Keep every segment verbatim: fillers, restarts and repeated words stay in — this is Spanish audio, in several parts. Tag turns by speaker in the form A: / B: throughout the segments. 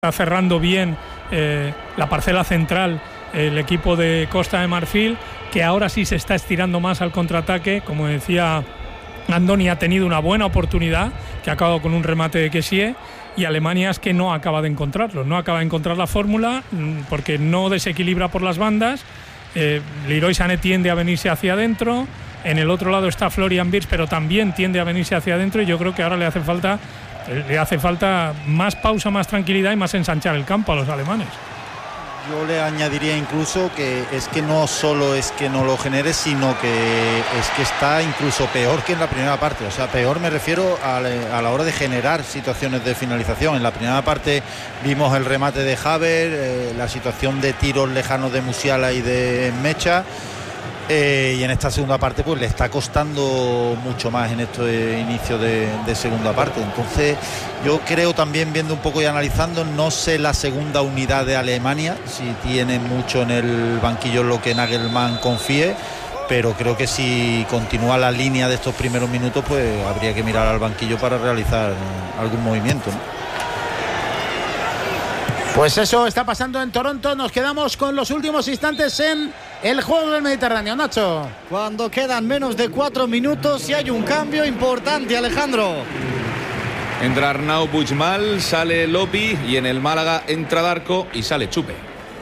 A: Está cerrando bien eh, la parcela central el equipo de Costa de Marfil, que ahora sí se está estirando más al contraataque. Como decía Andoni, ha tenido una buena oportunidad que ha acabado con un remate de Kessie, y Alemania es que no acaba de encontrarlo, no acaba de encontrar la fórmula porque no desequilibra por las bandas. eh, Leroy Sané tiende a venirse hacia adentro, en el otro lado está Florian Wirtz, pero también tiende a venirse hacia adentro, y yo creo que ahora le hace falta le hace falta más pausa, más tranquilidad y más ensanchar el campo a los alemanes.
B: Yo le añadiría incluso que es que no solo es que no lo genere, sino que es que está incluso peor que en la primera parte. O sea, peor me refiero a, a la hora de generar situaciones de finalización. En la primera parte vimos el remate de Haver, eh, la situación de tiros lejanos de Musiala y de Mecha. Eh, y en esta segunda parte pues le está costando mucho más en este inicio de, de segunda parte. Entonces yo creo también, viendo un poco y analizando, no sé la segunda unidad de Alemania si tiene mucho en el banquillo lo que Nagelsmann confíe, pero creo que si continúa la línea de estos primeros minutos pues habría que mirar al banquillo para realizar algún movimiento, ¿no?
C: Pues eso está pasando en Toronto. Nos quedamos con los últimos instantes en el juego del Mediterráneo, Nacho.
D: Cuando quedan menos de cuatro minutos y hay un cambio importante, Alejandro.
E: Entra Arnau Puigmal, sale Lopi, y en el Málaga entra Darko y sale Chupe.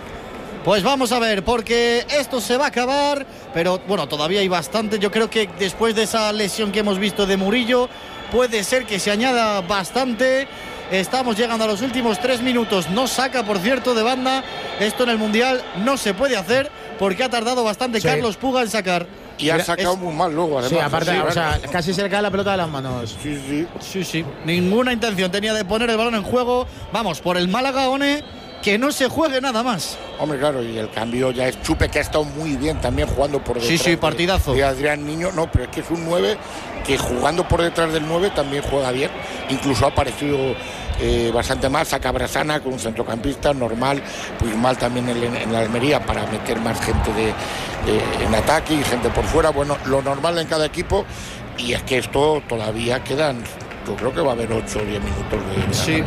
D: Pues vamos a ver, porque esto se va a acabar, pero bueno, todavía hay bastante. Yo creo que después de esa lesión que hemos visto de Murillo, puede ser que se añada bastante. Estamos llegando a los últimos tres minutos. No saca, por cierto, de banda. Esto en el Mundial no se puede hacer porque ha tardado bastante sí. Carlos Puga en sacar.
F: Y ha sacado es... muy mal luego, además.
C: Sí, aparte, sí, o sea, casi se le cae la pelota de las manos.
F: Sí, sí.
D: Sí, sí. Ninguna intención tenía de poner el balón en juego. Vamos, por el Málaga, One, que no se juegue nada más.
F: Hombre, claro, y el cambio ya es Chupe, que ha estado muy bien también jugando por detrás.
D: Sí, sí, partidazo.
F: De, de Adrián Niño, no, pero es que es un nueve que jugando por detrás del nueve también juega bien. Incluso ha aparecido eh, bastante más. Saca Brasana con un centrocampista normal, pues mal también en, en la Almería para meter más gente de, de, en ataque y gente por fuera. Bueno, lo normal en cada equipo, y es que esto todavía quedan, yo creo que va a haber ocho o diez minutos de
D: sí.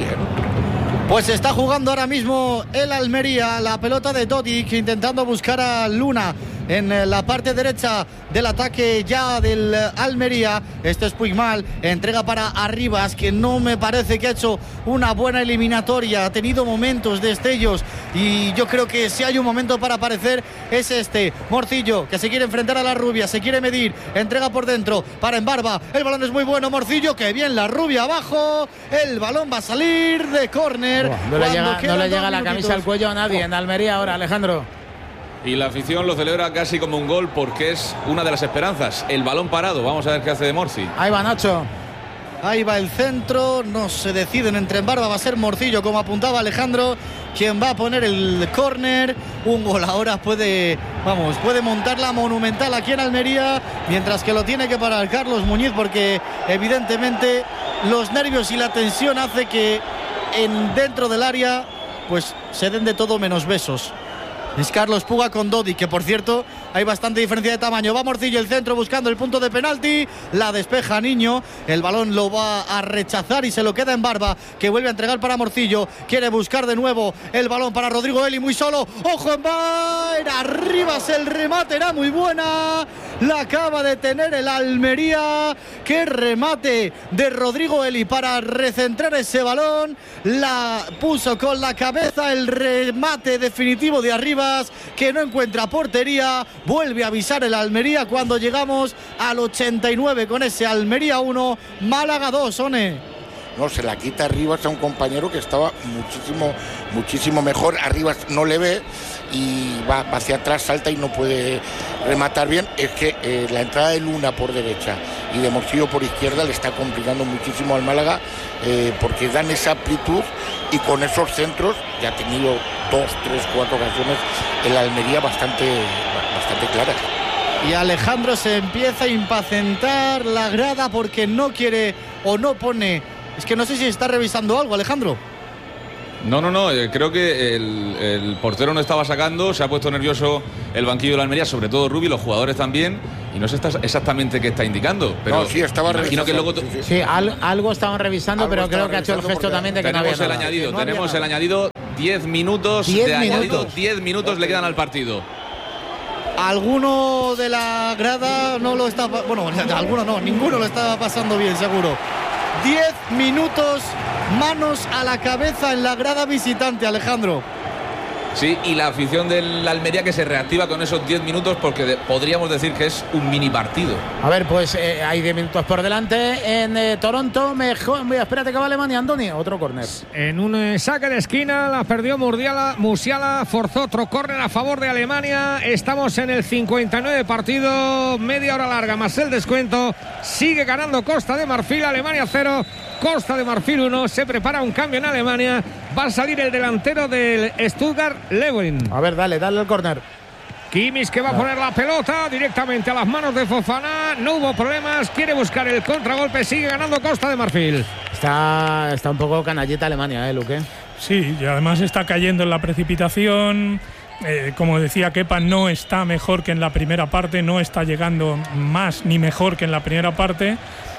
D: Pues está jugando ahora mismo el Almería, la pelota de Dodik, intentando buscar a Luna en la parte derecha del ataque ya del Almería. Este es Puigmal, entrega para Arribas, que no me parece que ha hecho una buena eliminatoria, ha tenido momentos, destellos, y yo creo que si hay un momento para aparecer es este. Morcillo, que se quiere enfrentar a la Rubia, se quiere medir, entrega por dentro para Embarba, el balón es muy bueno, Morcillo, que bien la Rubia abajo, el balón va a salir de córner.
C: Oh, no le llega, no le llega la camisa al cuello a nadie oh. en Almería ahora, Alejandro.
E: Y la afición lo celebra casi como un gol porque es una de las esperanzas. El balón parado. Vamos a ver qué hace de Morci.
C: Ahí va Nacho.
D: Ahí va el centro. No se deciden entre Embarba. Va a ser Morcillo, como apuntaba Alejandro, quien va a poner el córner. Un gol ahora puede, vamos, puede montar la monumental aquí en Almería, mientras que lo tiene que parar Carlos Muñiz, porque evidentemente los nervios y la tensión hace que en dentro del área pues se den de todo menos besos. Es Carlos Puga con Dodi, que por cierto hay bastante diferencia de tamaño. Va Morcillo, el centro, buscando el punto de penalti. La despeja Niño. El balón lo va a rechazar y se lo queda en Barba, que vuelve a entregar para Morcillo. Quiere buscar de nuevo el balón para Rodrigo Eli, muy solo. ¡Ojo en Baer! Arribas, el remate era muy buena. La acaba de tener el Almería. ¡Qué remate de Rodrigo Eli para recentrar ese balón! La puso con la cabeza, el remate definitivo de Arribas, que no encuentra portería. Vuelve a avisar el Almería cuando llegamos al ochenta y nueve con ese Almería uno, Málaga dos, One.
F: No, se la quita Arribas a un compañero que estaba muchísimo, muchísimo mejor. Arribas no le ve y va hacia atrás, salta y no puede rematar bien. Es que eh, la entrada de Luna por derecha y de Morcillo por izquierda le está complicando muchísimo al Málaga, eh, porque dan esa amplitud, y con esos centros ya ha tenido dos, tres, cuatro ocasiones en la Almería bastante, bastante claras.
D: Y Alejandro se empieza a impacientar la grada porque no quiere o no pone. Es que no sé si está revisando algo, Alejandro.
E: No, no, no, eh, creo que el, el portero no estaba sacando, se ha puesto nervioso el banquillo de la Almería, sobre todo Rubi, los jugadores también, Y no sé exactamente qué está indicando, pero
F: no, sí, estaba
E: imagino que luego...
C: Sí, sí. sí al, algo estaban revisando, algo pero creo que ha hecho el gesto también de que no había
E: el
C: nada.
E: añadido,
C: no
E: tenemos el añadido, diez minutos
C: diez
E: de
C: minutos.
E: añadido, diez minutos le quedan al partido.
D: Alguno de la grada no lo está... Bueno, alguno no, ninguno lo estaba pasando bien, seguro. diez minutos, manos a la cabeza en la grada visitante, Alejandro.
E: Sí, y la afición del Almería que se reactiva con esos diez minutos porque de, podríamos decir que es un mini partido.
C: A ver, pues eh, hay diez minutos por delante en eh, Toronto. Mejor, mira, espérate que va Alemania, Andoni. Otro córner.
G: En un eh, saque de esquina la perdió Murdiala, Musiala, forzó otro córner a favor de Alemania. Estamos en el cincuenta y nueve partido, media hora larga más el descuento. Sigue ganando Costa de Marfil, Alemania cero. Costa de Marfil uno, se prepara un cambio en Alemania. Va a salir el delantero del Stuttgart, Lewin.
C: A ver, dale, dale el córner.
G: Kimmich que va a poner la pelota directamente a las manos de Fofana. No hubo problemas, quiere buscar el contragolpe. Sigue ganando Costa de Marfil.
C: Está, está un poco canallita Alemania, ¿eh, Luque?
A: Sí, y además está cayendo en la precipitación. Eh, como decía Kepa, no está mejor que en la primera parte. No está llegando más ni mejor que en la primera parte.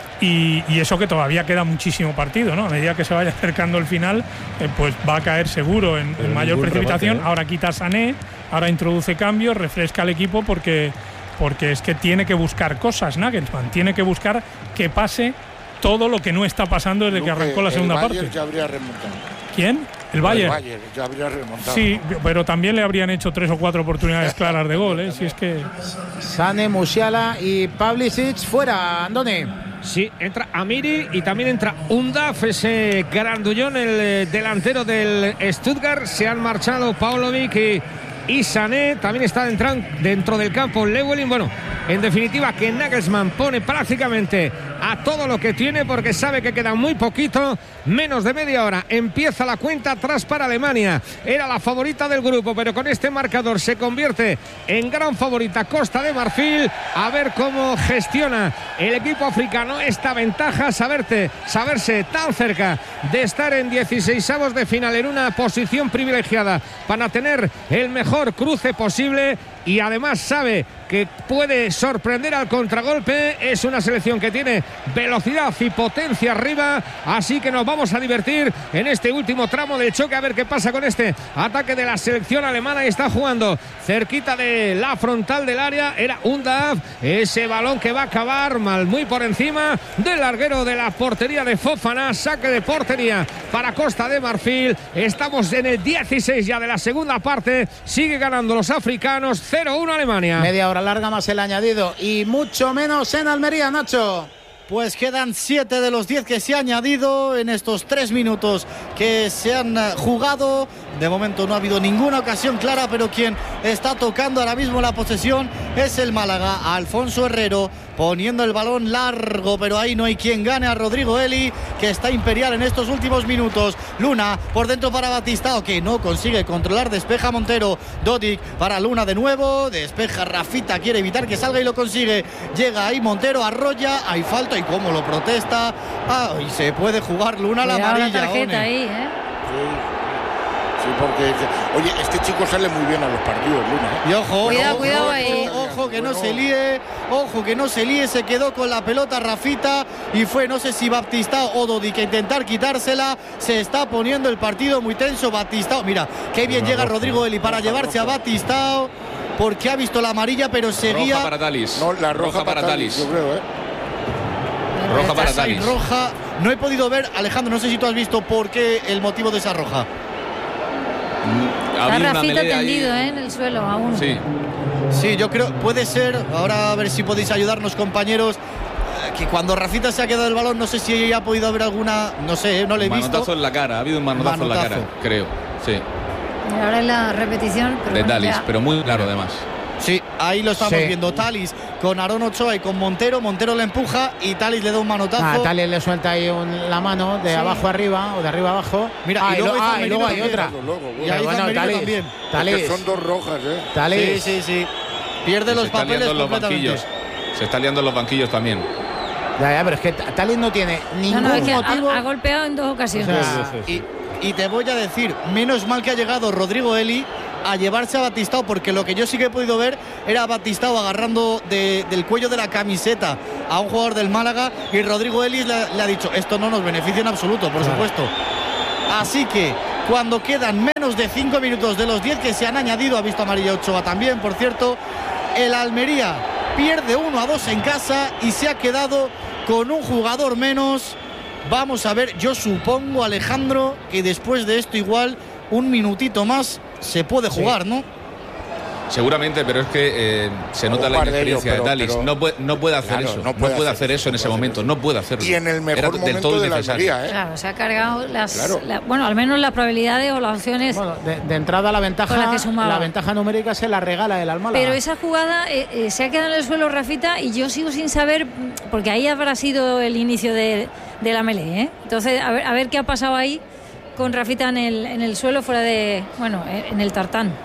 A: Y, y eso que todavía queda muchísimo partido, ¿no? A medida que se vaya acercando el final, eh, pues va a caer seguro en, en mayor precipitación. Remate, ¿eh? Ahora quita a Sané, ahora introduce cambios, refresca al equipo porque, porque es que tiene que buscar cosas, Nagelsmann. Tiene que buscar que pase todo lo que no está pasando desde Luque, que arrancó la segunda
F: el Bayern
A: parte.
F: Ya habría remontado.
A: ¿Quién? El Bayern.
F: El Bayern ya habría remontado.
A: Sí, pero también le habrían hecho tres o cuatro oportunidades claras de gol, ¿eh? Si es que...
C: Sané, Musiala y Pavlicic fuera, Andoni.
G: Sí, entra Amiri y también entra Undaf, ese grandullón, el eh, delantero del Stuttgart. Se han marchado Paulovic y, y Sané. También está dentro, dentro del campo Lewelin. Bueno, en definitiva que Nagelsmann pone prácticamente a todo lo que tiene porque sabe que queda muy poquito, menos de media hora. Empieza la cuenta atrás para Alemania. Era la favorita del grupo, pero con este marcador se convierte en gran favorita Costa de Marfil. A ver cómo gestiona el equipo africano esta ventaja, saberte, saberse tan cerca de estar en dieciseisavos de final en una posición privilegiada para tener el mejor cruce posible. Y además sabe que puede sorprender al contragolpe. Es una selección que tiene velocidad y potencia arriba, así que nos vamos a divertir en este último tramo del choque, a ver qué pasa con este ataque de la selección alemana. Y está jugando cerquita de la frontal del área, era Undaf, ese balón que va a acabar mal, muy por encima del larguero de la portería de Fofana. Saque de portería para Costa de Marfil. Estamos en el dieciséis ya de la segunda parte, sigue ganando los africanos. cero uno Alemania.
C: Media hora larga más el añadido y mucho menos en Almería, Nacho.
D: Pues quedan siete de los diez que se ha añadido en estos tres minutos que se han jugado. De momento no ha habido ninguna ocasión clara, pero quien está tocando ahora mismo la posesión es el Málaga. Alfonso Herrero poniendo el balón largo, pero ahí no hay quien gane a Rodrigo Eli, que está imperial en estos últimos minutos. Luna por dentro para Batistao, que no consigue controlar, despeja Montero. Dodik para Luna de nuevo, despeja Rafita, quiere evitar que salga y lo consigue. Llega ahí Montero, arrolla, hay falta y cómo lo protesta. Ah, y se puede jugar Luna la amarilla.
H: La tarjeta ahí, ¿eh?
F: Sí. Sí, porque, oye, este chico sale muy bien a los partidos, Luna, ¿eh?
D: Y ojo,
H: cuidado,
D: ojo,
H: cuidado
D: ojo,
H: ahí.
D: Ojo que
F: bueno.
D: no se líe, ojo que no se líe, se quedó con la pelota Rafita y fue, no sé si Batistao o Dodik, que intentar quitársela. Se está poniendo el partido muy tenso. Batistao, mira, qué bien llega Rodrigo Eli para llevarse a Batistao, porque ha visto la amarilla, pero seguía.
E: Roja para Talis.
F: No, la roja,
E: roja para Talis.
F: Yo creo, ¿eh?
E: Roja para
D: Esa
E: Talis.
D: roja, no he podido ver, Alejandro, no sé si tú has visto por qué el motivo de esa roja.
H: Está Rafita tendido, ¿eh? En el suelo aún.
E: Sí.
D: Sí, yo creo, puede ser, ahora a ver si podéis ayudarnos, compañeros, eh, que cuando Rafita se ha quedado el balón, no sé si ha podido haber alguna, no sé, no le he visto.
E: Manotazo en la cara, ha habido un manotazo,
D: Manotazo.
E: en la cara, creo. Sí.
H: Y ahora en la repetición. Pero
E: De
H: bueno,
E: Talis,
H: ya.
E: pero muy claro además.
D: Sí, ahí lo estamos
C: Sí.
D: viendo. Talis con Aarón Ochoa y con Montero. Montero le empuja y Talis le da un manotazo.
C: Ah, Talis le suelta ahí un- la mano de
D: Sí.
C: abajo arriba o de arriba abajo.
D: Mira,
C: ah,
D: y luego
C: lo-
D: hizo
C: ah,
D: el
C: y luego hay
D: Merino
C: otra.
F: también. Luego,
D: Y
F: luego.
D: ahí
C: Bueno,
D: Zammerino
C: Talis,
D: también.
C: Talis,
F: Que son dos rojas, ¿eh?
C: Talis.
D: Sí, sí, sí. Pierde
E: Se
D: los
E: está
D: papeles
E: liando en los
D: completamente.
E: banquillos. Se está liando en los banquillos también.
C: Ya, ya, pero es que Talis no tiene
H: No,
C: ningún
H: no, es que ha,
C: motivo.
H: ha golpeado en dos
C: O
H: ocasiones.
C: sea,
D: Y, y te voy a decir, menos mal que ha llegado Rodrigo Eli, a llevarse a Batistao, porque lo que yo sí que he podido ver era a Batistao agarrando de, del cuello de la camiseta a un jugador del Málaga, y Rodrigo Ellis le, le ha dicho, esto no nos beneficia en absoluto, por supuesto. Así que cuando quedan menos de cinco minutos de los diez que se han añadido, ha visto amarilla Ochoa también, por cierto, el Almería pierde uno a dos en casa y se ha quedado con un jugador menos. Vamos a ver, yo supongo, Alejandro, que después de esto igual un minutito más se puede jugar, sí, ¿no?
E: Seguramente, pero es que eh, se nota la inexperiencia de Dalis. No puede, no puede hacer claro, eso. No puede, no puede hacer, hacer eso en ese momento. Eso. No puede hacerlo.
F: Y en el mejor
E: Era
F: momento
E: del todo
F: de la Almería, ¿eh?
H: Claro, se ha cargado las,
F: claro.
H: la, bueno, al menos las probabilidades o las opciones.
C: Bueno, de, de entrada la ventaja, la, la ventaja numérica se la regala el Málaga.
H: Pero esa jugada eh, eh, se ha quedado en el suelo, Rafita, y yo sigo sin saber, porque ahí habrá sido el inicio de, de la melee, ¿eh? Entonces, a ver, a ver qué ha pasado ahí con Rafita en el, en el suelo, fuera de, bueno, en el tartán.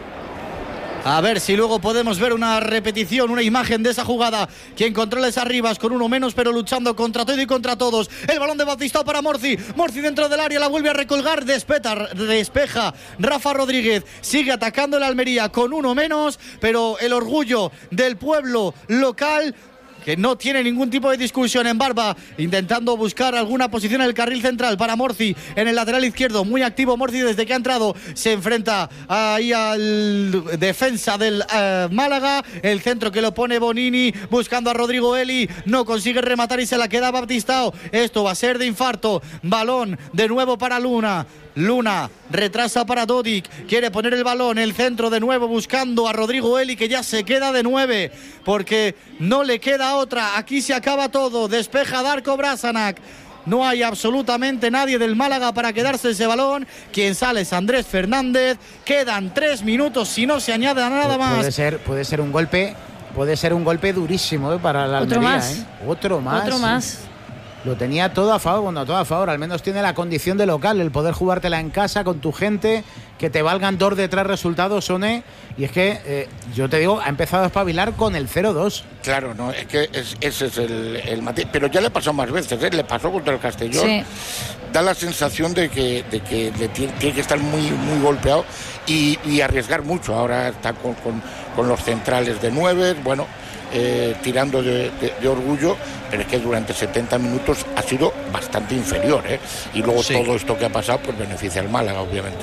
D: A ver si luego podemos ver una repetición, una imagen de esa jugada. Quien controla es Arribas con uno menos, pero luchando contra todo y contra todos. El balón de Batistao para Morci. Morci dentro del área, la vuelve a recolgar. Despeta, despeja Rafa Rodríguez. Sigue atacando el Almería con uno menos, pero el orgullo del pueblo local, que no tiene ningún tipo de discusión, en Barba, intentando buscar alguna posición en el carril central para Morci en el lateral izquierdo, muy activo Morci desde que ha entrado, se enfrenta ahí al defensa del uh, Málaga, el centro que lo pone Bonini, buscando a Rodrigo Eli, no consigue rematar y se la queda Batistao, esto va a ser de infarto, balón de nuevo para Luna. Luna retrasa para Dodik, quiere poner el balón, el centro de nuevo buscando a Rodrigo Eli, que ya se queda de nueve, porque no le queda otra, aquí se acaba todo, despeja Darko Brasanac, no hay absolutamente nadie del Málaga para quedarse ese balón, quien sale es Andrés Fernández, quedan tres minutos si no se añade nada más.
C: Puede ser, puede ser un golpe, puede ser un golpe durísimo, ¿eh? Para la Almería.
H: Otro más.
C: ¿eh? Otro más.
H: Otro más. ¿sí?
C: Lo tenía todo a favor, bueno, todo a favor, al menos tiene la condición de local, el poder jugártela en casa con tu gente, que te valgan dos de tres resultados, Sone, y es que, eh, yo te digo, ha empezado a espabilar con el cero dos.
F: Claro, no, es que es, ese es el, el matiz, pero ya le pasó más veces, ¿eh? Le pasó contra el Castellón, sí. Da la sensación de que, de que le tiene, tiene que estar muy, muy golpeado y, y arriesgar mucho, ahora está con, con, con los centrales de nueve, bueno... Eh, tirando de, de, de orgullo, pero es que durante setenta minutos ha sido bastante inferior, ¿eh? Y luego sí. Todo esto que ha pasado pues beneficia al Málaga, obviamente.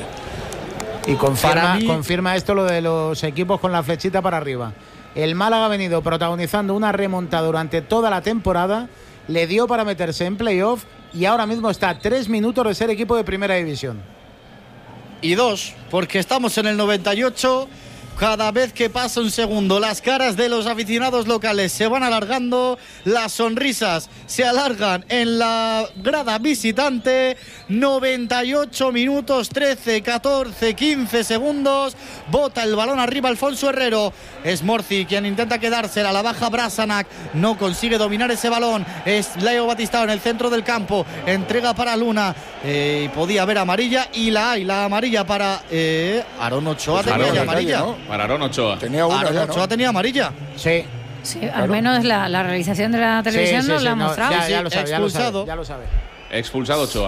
C: Y confirma,
F: mí...
C: confirma esto lo de los equipos con la flechita para arriba. El Málaga ha venido protagonizando una remontada durante toda la temporada, le dio para meterse en playoff y ahora mismo está a tres minutos de ser equipo de primera división.
D: Y dos, porque estamos en el noventa y ocho. Cada vez que pasa un segundo, las caras de los aficionados locales se van alargando, las sonrisas se alargan en la grada visitante. Noventa y ocho minutos, trece, catorce, quince segundos. Bota el balón arriba Alfonso Herrero. Es Morci quien intenta quedársela, la baja Brasanac, no consigue dominar ese balón. Es Leo Batistao en el centro del campo, entrega para Luna, eh, podía haber amarilla y la hay, la amarilla para eh, Aarón Ochoa.
E: Pues
D: tenía
E: Aarón,
D: amarilla,
E: ¿no? Para Aarón Ochoa.
F: Tenía una,
D: Aarón
F: ya,
D: Ochoa
F: ¿no?
D: tenía amarilla.
C: Sí.
H: Sí, claro. Al menos la, la realización de la televisión
C: sí, sí,
H: nos
C: sí,
H: la ha
C: no,
H: mostrado.
C: ya, ya lo
D: Sí,
C: sabe, ya lo
D: expulsado.
C: sabe, ya lo sabe.
E: Expulsado Ochoa.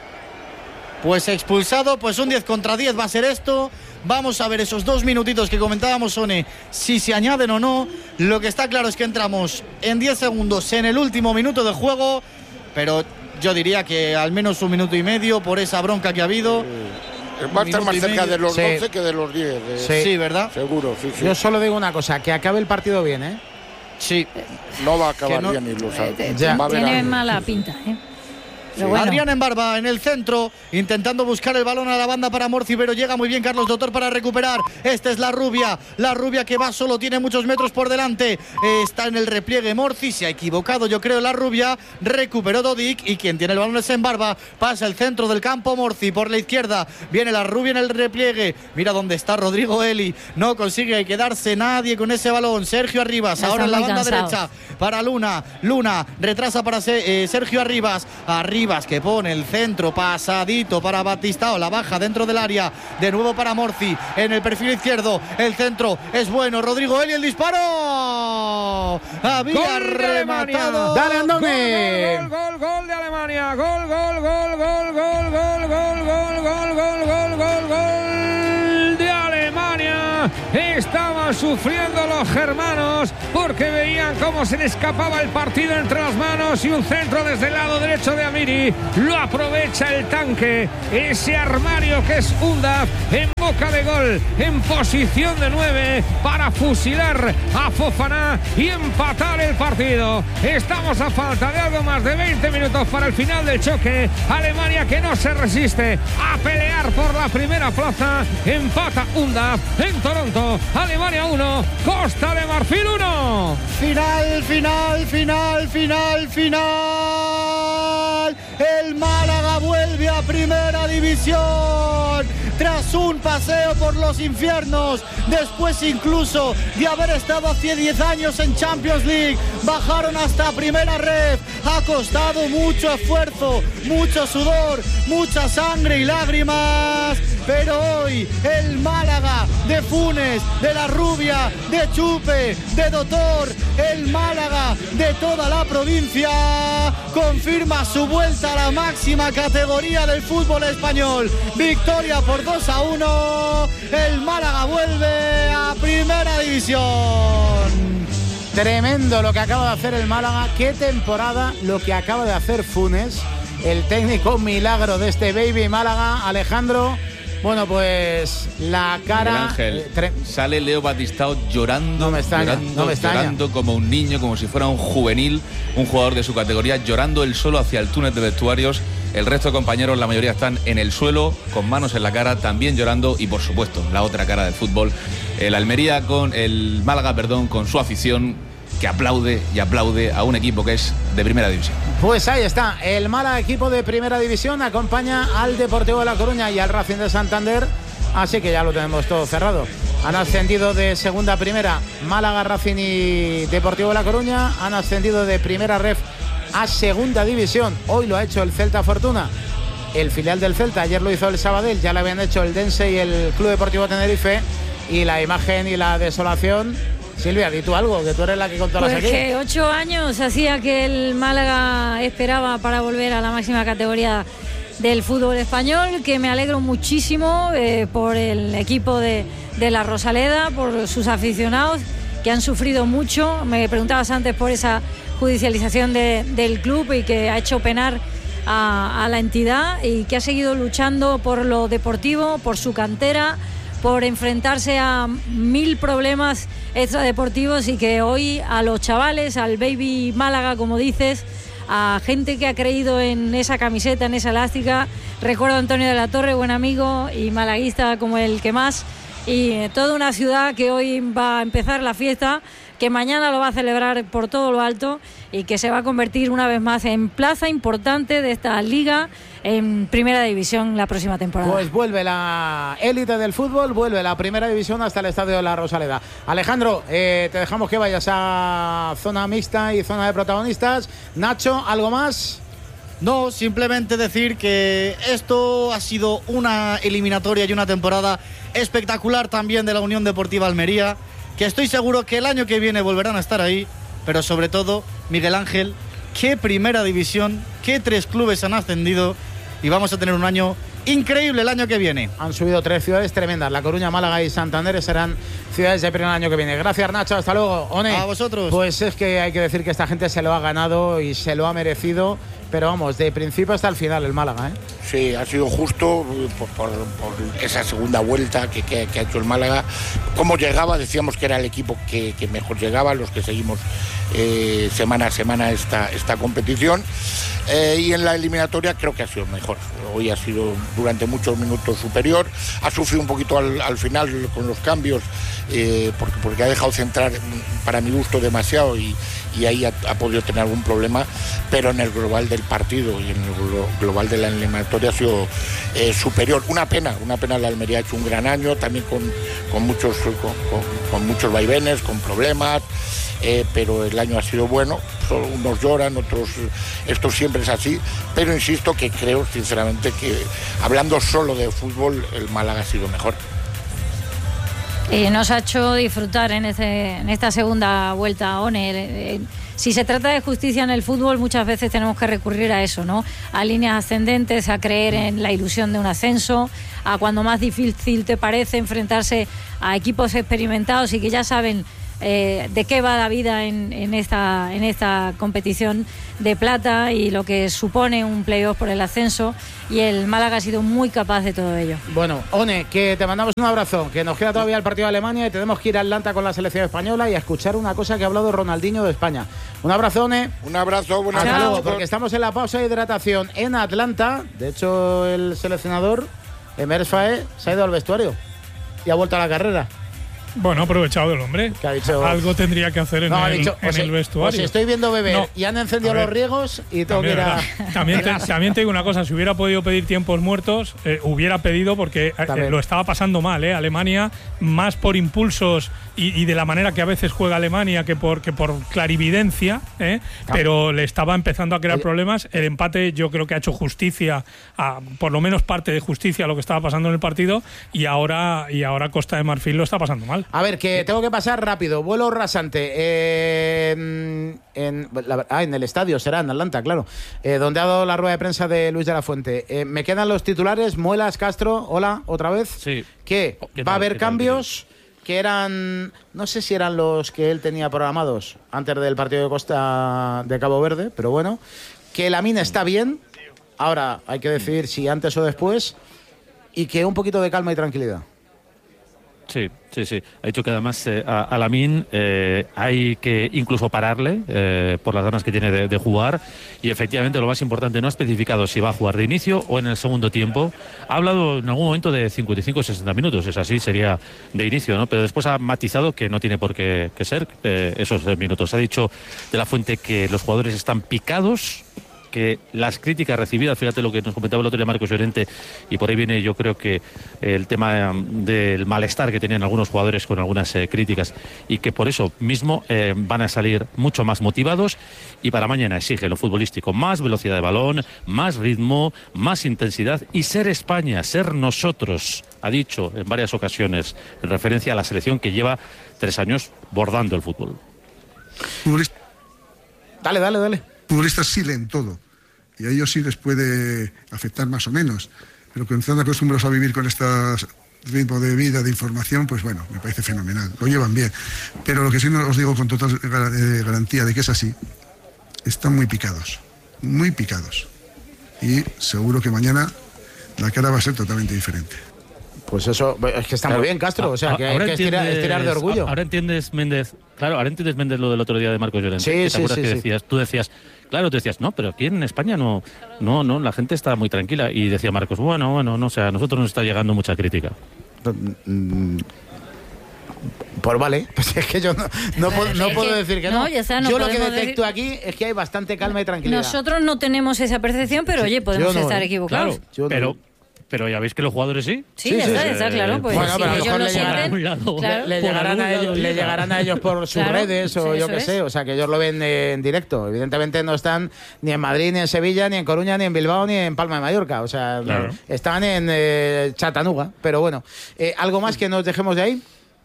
D: Pues expulsado, pues un diez contra diez va a ser esto. Vamos a ver esos dos minutitos que comentábamos, Sone, si se añaden o no. Lo que está claro es que entramos en diez segundos en el último minuto de juego, pero yo diría que al menos un minuto y medio por esa bronca que ha habido.
F: Va a estar más cerca de los
C: sí.
F: doce que de los diez. De...
C: Sí.
D: Sí, ¿verdad?
F: Seguro, sí, sí.
C: Yo solo digo una cosa, que acabe el partido bien, ¿eh?
D: Sí.
F: No va a acabar
D: no,
F: bien y lo sabe.
H: Eh,
C: Ya.
F: Va a haber
H: tiene
F: algo.
H: mala pinta, ¿eh? Pero
D: Sí.
H: bueno.
D: Adrián en Barba en el centro, intentando buscar el balón a la banda para Morci, pero llega muy bien Carlos Doctor para recuperar. Esta es la rubia, la rubia que va solo, tiene muchos metros por delante. Eh, está en el repliegue Morci, se ha equivocado yo creo la rubia, recuperó Dodik y quien tiene el balón es en Barba. Pasa el centro del campo Morci por la izquierda, viene la rubia en el repliegue, mira dónde está Rodrigo Eli, no consigue quedarse nadie con ese balón. Sergio Arribas,
H: Ya
D: ahora en la
H: están
D: banda
H: muy cansados.
D: derecha para Luna, Luna retrasa para eh, Sergio Arribas, Arribas que pone el centro pasadito para Batistao, la baja dentro del área, de nuevo para Morci en el perfil izquierdo, el centro es bueno, Rodrigo Eli, el disparo, había
G: Gol de
D: rematado.
G: Alemania.
C: Dale, Andone.
G: Gol, gol, gol, gol de Alemania. Gol, gol, gol, gol, gol, gol, gol, gol, gol, gol, gol, gol, gol, gol de Alemania. Málaga. Estaban sufriendo los germanos porque veían cómo se le escapaba el partido entre las manos, y un centro desde el lado derecho de Amiri. Lo aprovecha el tanque, ese armario que es Undav, en boca de gol, en posición de nueve para fusilar a Fofana y empatar el partido. Estamos a falta de algo más de veinte minutos para el final del choque. Alemania, que no se resiste a pelear por la primera plaza, empata Undav en Toronto. Alemania uno, Costa de Marfil uno.
D: Final, final, final, final, final. El Málaga vuelve a primera división tras un paseo por los infiernos, después incluso de haber estado hace diez años en Champions League. Bajaron hasta primera ref, ha costado mucho esfuerzo, mucho sudor, mucha sangre y lágrimas, pero hoy el Málaga de Funes, de La Rubia, de Chupe, de Doctor, el Málaga de toda la provincia, confirma su vuelta a la máxima categoría del fútbol español. Victoria por dos a uno, el Málaga vuelve a primera división.
C: Tremendo lo que acaba de hacer el Málaga, qué temporada lo que acaba de hacer Funes, el técnico milagro de este Baby Málaga. Alejandro, bueno, pues la cara...
E: Ángel, eh, sale Leo Batistao llorando,
C: no me extraña,
E: llorando,
C: no me extraña.
E: llorando como un niño, como si fuera un juvenil, un jugador de su categoría, llorando él solo hacia el túnel de vestuarios. El resto de compañeros, la mayoría están en el suelo, con manos en la cara, también llorando. Y por supuesto, la otra cara del fútbol, el Almería con el Málaga, perdón, con su afición, que aplaude y aplaude a un equipo que es de primera división.
C: Pues ahí está, el Málaga, equipo de primera división, acompaña al Deportivo de La Coruña y al Racing de Santander, así que ya lo tenemos todo cerrado. Han ascendido de segunda a primera Málaga, Racing y Deportivo de La Coruña, han ascendido de primera ref a segunda división. Hoy lo ha hecho el Celta Fortuna, el filial del Celta. Ayer lo hizo el Sabadell, ya lo habían hecho el Dense y el Club Deportivo Tenerife. Y la imagen y la desolación. Silvia, di tú algo, que tú eres la que controlas
H: pues
C: aquí.
H: Que ocho años hacía que el Málaga esperaba para volver a la máxima categoría del fútbol español, que me alegro muchísimo eh, por el equipo de, de la Rosaleda, por sus aficionados que han sufrido mucho. Me preguntabas antes por esa judicialización de, del club y que ha hecho penar a, a la entidad, y que ha seguido luchando por lo deportivo, por su cantera, por enfrentarse a mil problemas extradeportivos, y que hoy a los chavales, al Baby Málaga, como dices, a gente que ha creído en esa camiseta, en esa elástica. Recuerdo a Antonio de la Torre, buen amigo y malaguista como el que más, y toda una ciudad que hoy va a empezar la fiesta, que mañana lo va a celebrar por todo lo alto, y que se va a convertir una vez más en plaza importante de esta liga en primera división la próxima temporada.
C: Pues vuelve la élite del fútbol, vuelve la primera división hasta el estadio de la Rosaleda. Alejandro, eh, te dejamos que vayas a zona mixta y zona de protagonistas. Nacho, ¿algo más?
D: No, simplemente decir que esto ha sido una eliminatoria y una temporada espectacular también de la Unión Deportiva Almería, que estoy seguro que el año que viene volverán a estar ahí, pero sobre todo, Miguel Ángel, qué primera división, qué tres clubes han ascendido, y vamos a tener un año increíble el año que viene.
C: Han subido tres ciudades tremendas, La Coruña, Málaga y Santander serán ciudades de primer año que viene. Gracias, Nacho, hasta luego. One,
D: a vosotros.
C: Pues es que hay que decir que esta gente se lo ha ganado y se lo ha merecido, pero vamos, de principio hasta el final el Málaga, ¿eh?
F: Sí, ha sido justo por, por, por esa segunda vuelta que, que, que ha hecho el Málaga. Cómo llegaba, decíamos que era el equipo que, que mejor llegaba, los que seguimos eh, semana a semana esta, esta competición. Eh, y en la eliminatoria creo que ha sido mejor. Hoy ha sido durante muchos minutos superior. Ha sufrido un poquito al, al final con los cambios, eh, porque, porque ha dejado centrar, para mi gusto, demasiado, y, y ahí ha, ha podido tener algún problema. Pero en el global del partido y en el global de la eliminatoria ha sido eh, superior. Una pena, una pena. La Almería ha hecho un gran año, también con, con, muchos, con, con, con muchos vaivenes, con problemas. Eh, pero el año ha sido bueno. Unos lloran, otros, esto siempre es así, pero insisto que creo sinceramente que, hablando solo de fútbol, el Málaga ha sido mejor.
H: Eh, nos ha hecho disfrutar en, este, en esta segunda vuelta, One. Eh, si se trata de justicia en el fútbol, muchas veces tenemos que recurrir a eso, ¿no? A líneas ascendentes, a creer en la ilusión de un ascenso, a cuando más difícil te parece enfrentarse a equipos experimentados y que ya saben eh, de qué va la vida en, en, esta, en esta competición de plata y lo que supone un playoff por el ascenso, y el Málaga ha sido muy capaz de todo ello.
C: Bueno, One, que te mandamos un abrazo, que nos queda todavía el partido de Alemania y tenemos que ir a Atlanta con la selección española y a escuchar una cosa que ha hablado Ronaldinho de España. Un abrazo, One.
F: Un abrazo, buenas
C: Hasta
F: noches.
C: luego, porque estamos en la pausa de hidratación en Atlanta. De hecho, el seleccionador Emer Faé se ha ido al vestuario y ha vuelto a la carrera.
A: Bueno, aprovechado el hombre.
C: Que ha dicho,
A: algo tendría que hacer en,
C: no,
A: el,
C: dicho,
A: en
C: pues,
A: el vestuario.
C: Pues estoy viendo beber
A: No.
C: y han encendido los riegos y tengo que ir a...
A: También te, también te digo una cosa, si hubiera podido pedir tiempos muertos, eh, hubiera pedido, porque eh, lo estaba pasando mal, ¿eh? Alemania, más por impulsos y, y de la manera que a veces juega Alemania que por, que por clarividencia, ¿eh?
C: Ah.
A: Pero le estaba empezando a crear
C: Oye.
A: problemas. El empate yo creo que ha hecho justicia, a, por lo menos parte de justicia a lo que estaba pasando en el partido, y ahora, y ahora Costa de Marfil lo está pasando mal.
C: A ver, que tengo que pasar rápido. Vuelo rasante. Eh, en, la, ah, en el estadio será, en Atlanta, claro. Eh, donde ha dado la rueda de prensa de Luis de la Fuente. Eh, me quedan los titulares. Muelas, Castro, hola, otra vez.
I: Sí.
C: Que
I: ¿Qué
C: va a
I: tal?
C: haber
I: ¿Qué tal,
C: cambios que eran, no sé si eran los que él tenía programados antes del partido de Costa de Cabo Verde, pero bueno. Que la mina está bien. Ahora hay que decidir si antes o después. Y que un poquito de calma y tranquilidad.
I: Sí, sí, sí. Ha dicho que además eh, a, a Lamine eh, hay que incluso pararle eh, por las ganas que tiene de, de jugar, y efectivamente lo más importante, no ha especificado si va a jugar de inicio o en el segundo tiempo. Ha hablado en algún momento de cincuenta y cinco o sesenta minutos, es así, sería de inicio, ¿no? Pero después ha matizado que no tiene por qué que ser eh, esos minutos. Ha dicho de la Fuente que los jugadores están picados, que las críticas recibidas, fíjate lo que nos comentaba el otro día Marcos Llorente, y por ahí viene yo creo que el tema del malestar que tenían algunos jugadores con algunas eh, críticas, y que por eso mismo eh, van a salir mucho más motivados, y para mañana exige lo futbolístico más velocidad de balón, más ritmo, más intensidad, y ser España, ser nosotros, ha dicho en varias ocasiones en referencia a la selección que lleva tres años bordando el fútbol.
C: Dale, dale, dale.
J: Futbolistas sí leen todo, y a ellos sí les puede afectar más o menos, pero que están acostumbrados a vivir con este ritmo de vida, de información, pues bueno, me parece fenomenal, lo llevan bien. Pero lo que sí os digo con total garantía de que es así, están muy picados, muy picados, y seguro que mañana la cara va a ser totalmente diferente.
C: Pues eso, es que está
I: Claro,
C: muy bien, Castro, o sea, que hay que estirar, estirar de orgullo.
I: Ahora entiendes, Méndez, claro, ahora entiendes, Méndez, lo del otro día de Marcos Llorente.
C: Sí,
I: ¿Te
C: sí,
I: acuerdas
C: sí,
I: que
C: sí.
I: decías? Tú decías, claro, tú decías, no, pero aquí en España no, no, no, la gente está muy tranquila. Y decía Marcos, bueno, bueno, no, o sea, a nosotros nos está llegando mucha crítica.
C: Pues vale, pues es que yo no, no, puedo, no
H: Es
C: puedo
H: que-
C: decir que
H: no,
C: no.
H: ya está, no
C: yo lo que
H: podemos
C: detecto
H: decir-
C: aquí es que hay bastante calma y tranquilidad.
H: Nosotros no tenemos esa percepción, pero oye, podemos
C: yo no,
H: estar
C: ¿eh?
H: equivocados.
I: Claro,
C: Yo no.
I: pero, pero ya veis que los jugadores sí.
H: Sí, ya está, ya está, claro. Pues
C: Bueno,
H: si
C: pero a lo
H: ellos
C: mejor
H: lo
C: le llegará
H: sienten,
I: algún lado.
H: claro.
C: Le
I: Por
C: llegarán,
I: algún
C: a ellos,
I: lado
C: le
I: llega.
C: llegarán a ellos por sus
H: Claro,
C: redes o
H: sí,
C: yo
H: eso
C: qué
H: es.
C: sé, o sea que ellos lo ven eh, en directo. Evidentemente no están ni en Madrid, ni en Sevilla, ni en Coruña, ni en Bilbao, ni en Palma de Mallorca, o sea,
I: Claro.
C: están en eh, Chattanooga, pero bueno. Eh, ¿Algo más que nos dejemos de ahí?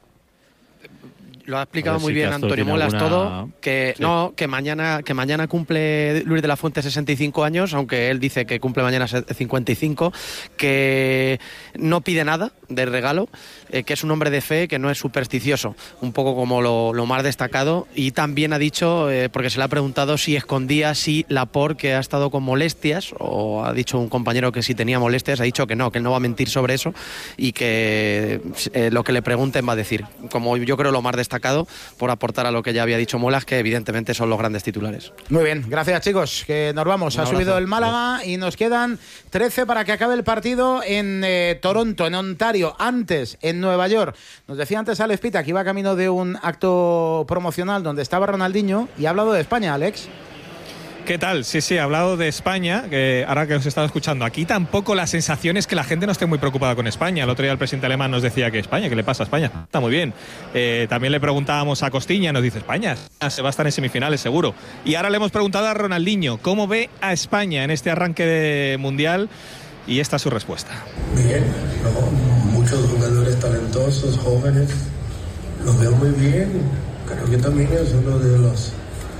K: Lo ha explicado
I: A ver
K: muy
I: si
K: bien
I: Castro
K: Antonio
I: tiene
K: Muelas
I: alguna-
K: todo, que
I: Sí.
K: no, que mañana, que mañana cumple Luis de la Fuente sesenta y cinco años, aunque él dice que cumple mañana cincuenta y cinco, que no pide nada de regalo, eh, que es un hombre de fe, que no es supersticioso, un poco como lo, lo más destacado, y también ha dicho, eh, porque se le ha preguntado si escondía si Laporte, que ha estado con molestias, o ha dicho un compañero que si tenía molestias, ha dicho que no, que él no va a mentir sobre eso, y que eh, lo que le pregunten va a decir, como yo creo lo más destacado, por aportar a lo que ya había dicho Muelas, que evidentemente son los grandes titulares.
C: Muy bien, gracias chicos, que nos vamos.
K: Un
C: Ha
K: abrazo.
C: subido el Málaga y nos quedan trece para que acabe el partido en eh, Toronto, en Ontario, antes en Nueva York. Nos decía antes Alex Pita que iba camino de un acto promocional donde estaba Ronaldinho y ha hablado de España, Alex.
L: ¿Qué tal? Sí, sí, he hablado de España, que ahora que os he estado escuchando. Aquí tampoco la sensación es que la gente no esté muy preocupada con España. El otro día el presidente alemán nos decía que España, ¿qué le pasa a España? Está muy bien. Eh, también le preguntábamos a Costiña, nos dice España, se va a estar en semifinales seguro. Y ahora le hemos preguntado a Ronaldinho, ¿cómo ve a España en este arranque de Mundial? Y esta es su respuesta.
M: Bien, ¿no? Muchos jugadores talentosos todos esos jóvenes, lo veo muy bien. Creo que también es uno de los,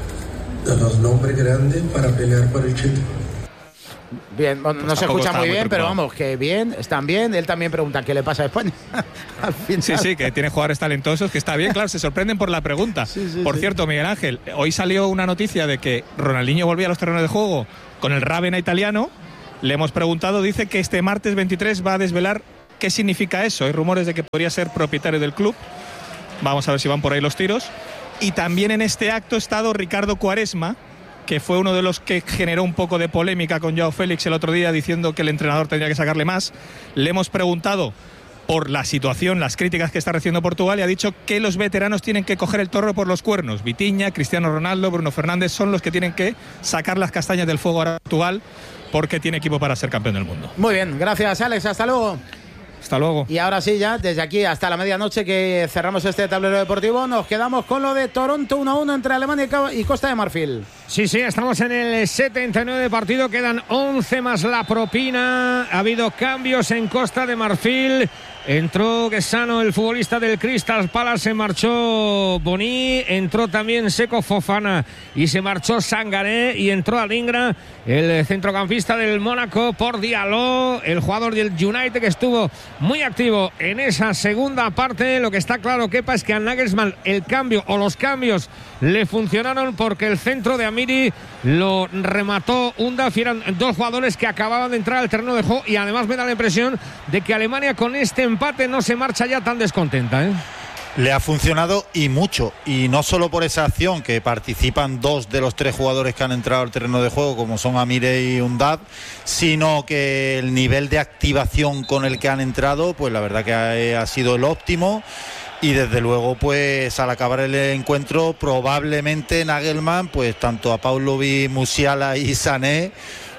M: de los nombres grandes para pelear por el título.
C: Bien, bueno,
L: Pues
C: no se
L: tampoco
C: escucha
L: está
C: muy
L: muy
C: bien, pero
L: preocupado.
C: vamos, que bien, están bien. Él también pregunta qué le pasa a España. Al final.
L: Sí, sí, que tiene jugadores talentosos, que está bien, claro, se sorprenden por la pregunta.
C: Sí, sí,
L: por
C: sí.
L: cierto, Miguel Ángel, hoy salió una noticia de que Ronaldinho volvía a los terrenos de juego con el Ravenna italiano. Le hemos preguntado, dice que este martes veintitrés va a desvelar qué significa eso. Hay rumores de que podría ser propietario del club. Vamos a ver si van por ahí los tiros. Y también en este acto ha estado Ricardo Quaresma, que fue uno de los que generó un poco de polémica con Joao Félix el otro día, diciendo que el entrenador tendría que sacarle más. Le hemos preguntado por la situación, las críticas que está recibiendo Portugal, y ha dicho que los veteranos tienen que coger el toro por los cuernos. Vitinha, Cristiano Ronaldo, Bruno Fernández son los que tienen que sacar las castañas del fuego a Portugal, porque tiene equipo para ser campeón del mundo.
C: Muy bien, gracias Alex, hasta luego.
L: Hasta luego.
C: Y ahora sí, ya desde aquí hasta la medianoche que cerramos este tablero deportivo, nos quedamos con lo de Toronto uno a uno entre Alemania y Costa de Marfil.
G: Sí, sí, estamos en el setenta y nueve de partido, quedan once más la propina. Ha habido cambios en Costa de Marfil. Entró Guesano, el futbolista del Crystal Palace, se marchó Boni, entró también Seko Fofana y se marchó Sangaré, y entró Adingra, el centrocampista del Mónaco, por Diallo, el jugador del United, que estuvo muy activo en esa segunda parte. Lo que está claro, Kepa, es que a Nagelsmann el cambio o los cambios le funcionaron, porque el centro de Amiri lo remató Undaf, y eran dos jugadores que acababan de entrar al terreno de juego, y además me da la impresión de que Alemania con este empate no se marcha ya tan descontenta, ¿eh?
B: Le ha funcionado y mucho, y no solo por esa acción, que participan dos de los tres jugadores que han entrado al terreno de juego, como son Amire y Undaf, sino que el nivel de activación con el que han entrado, pues la verdad que ha, ha sido el óptimo. Y desde luego, pues al acabar el encuentro, probablemente Nagelsmann, pues tanto a Paulovic, Musiala y Sané,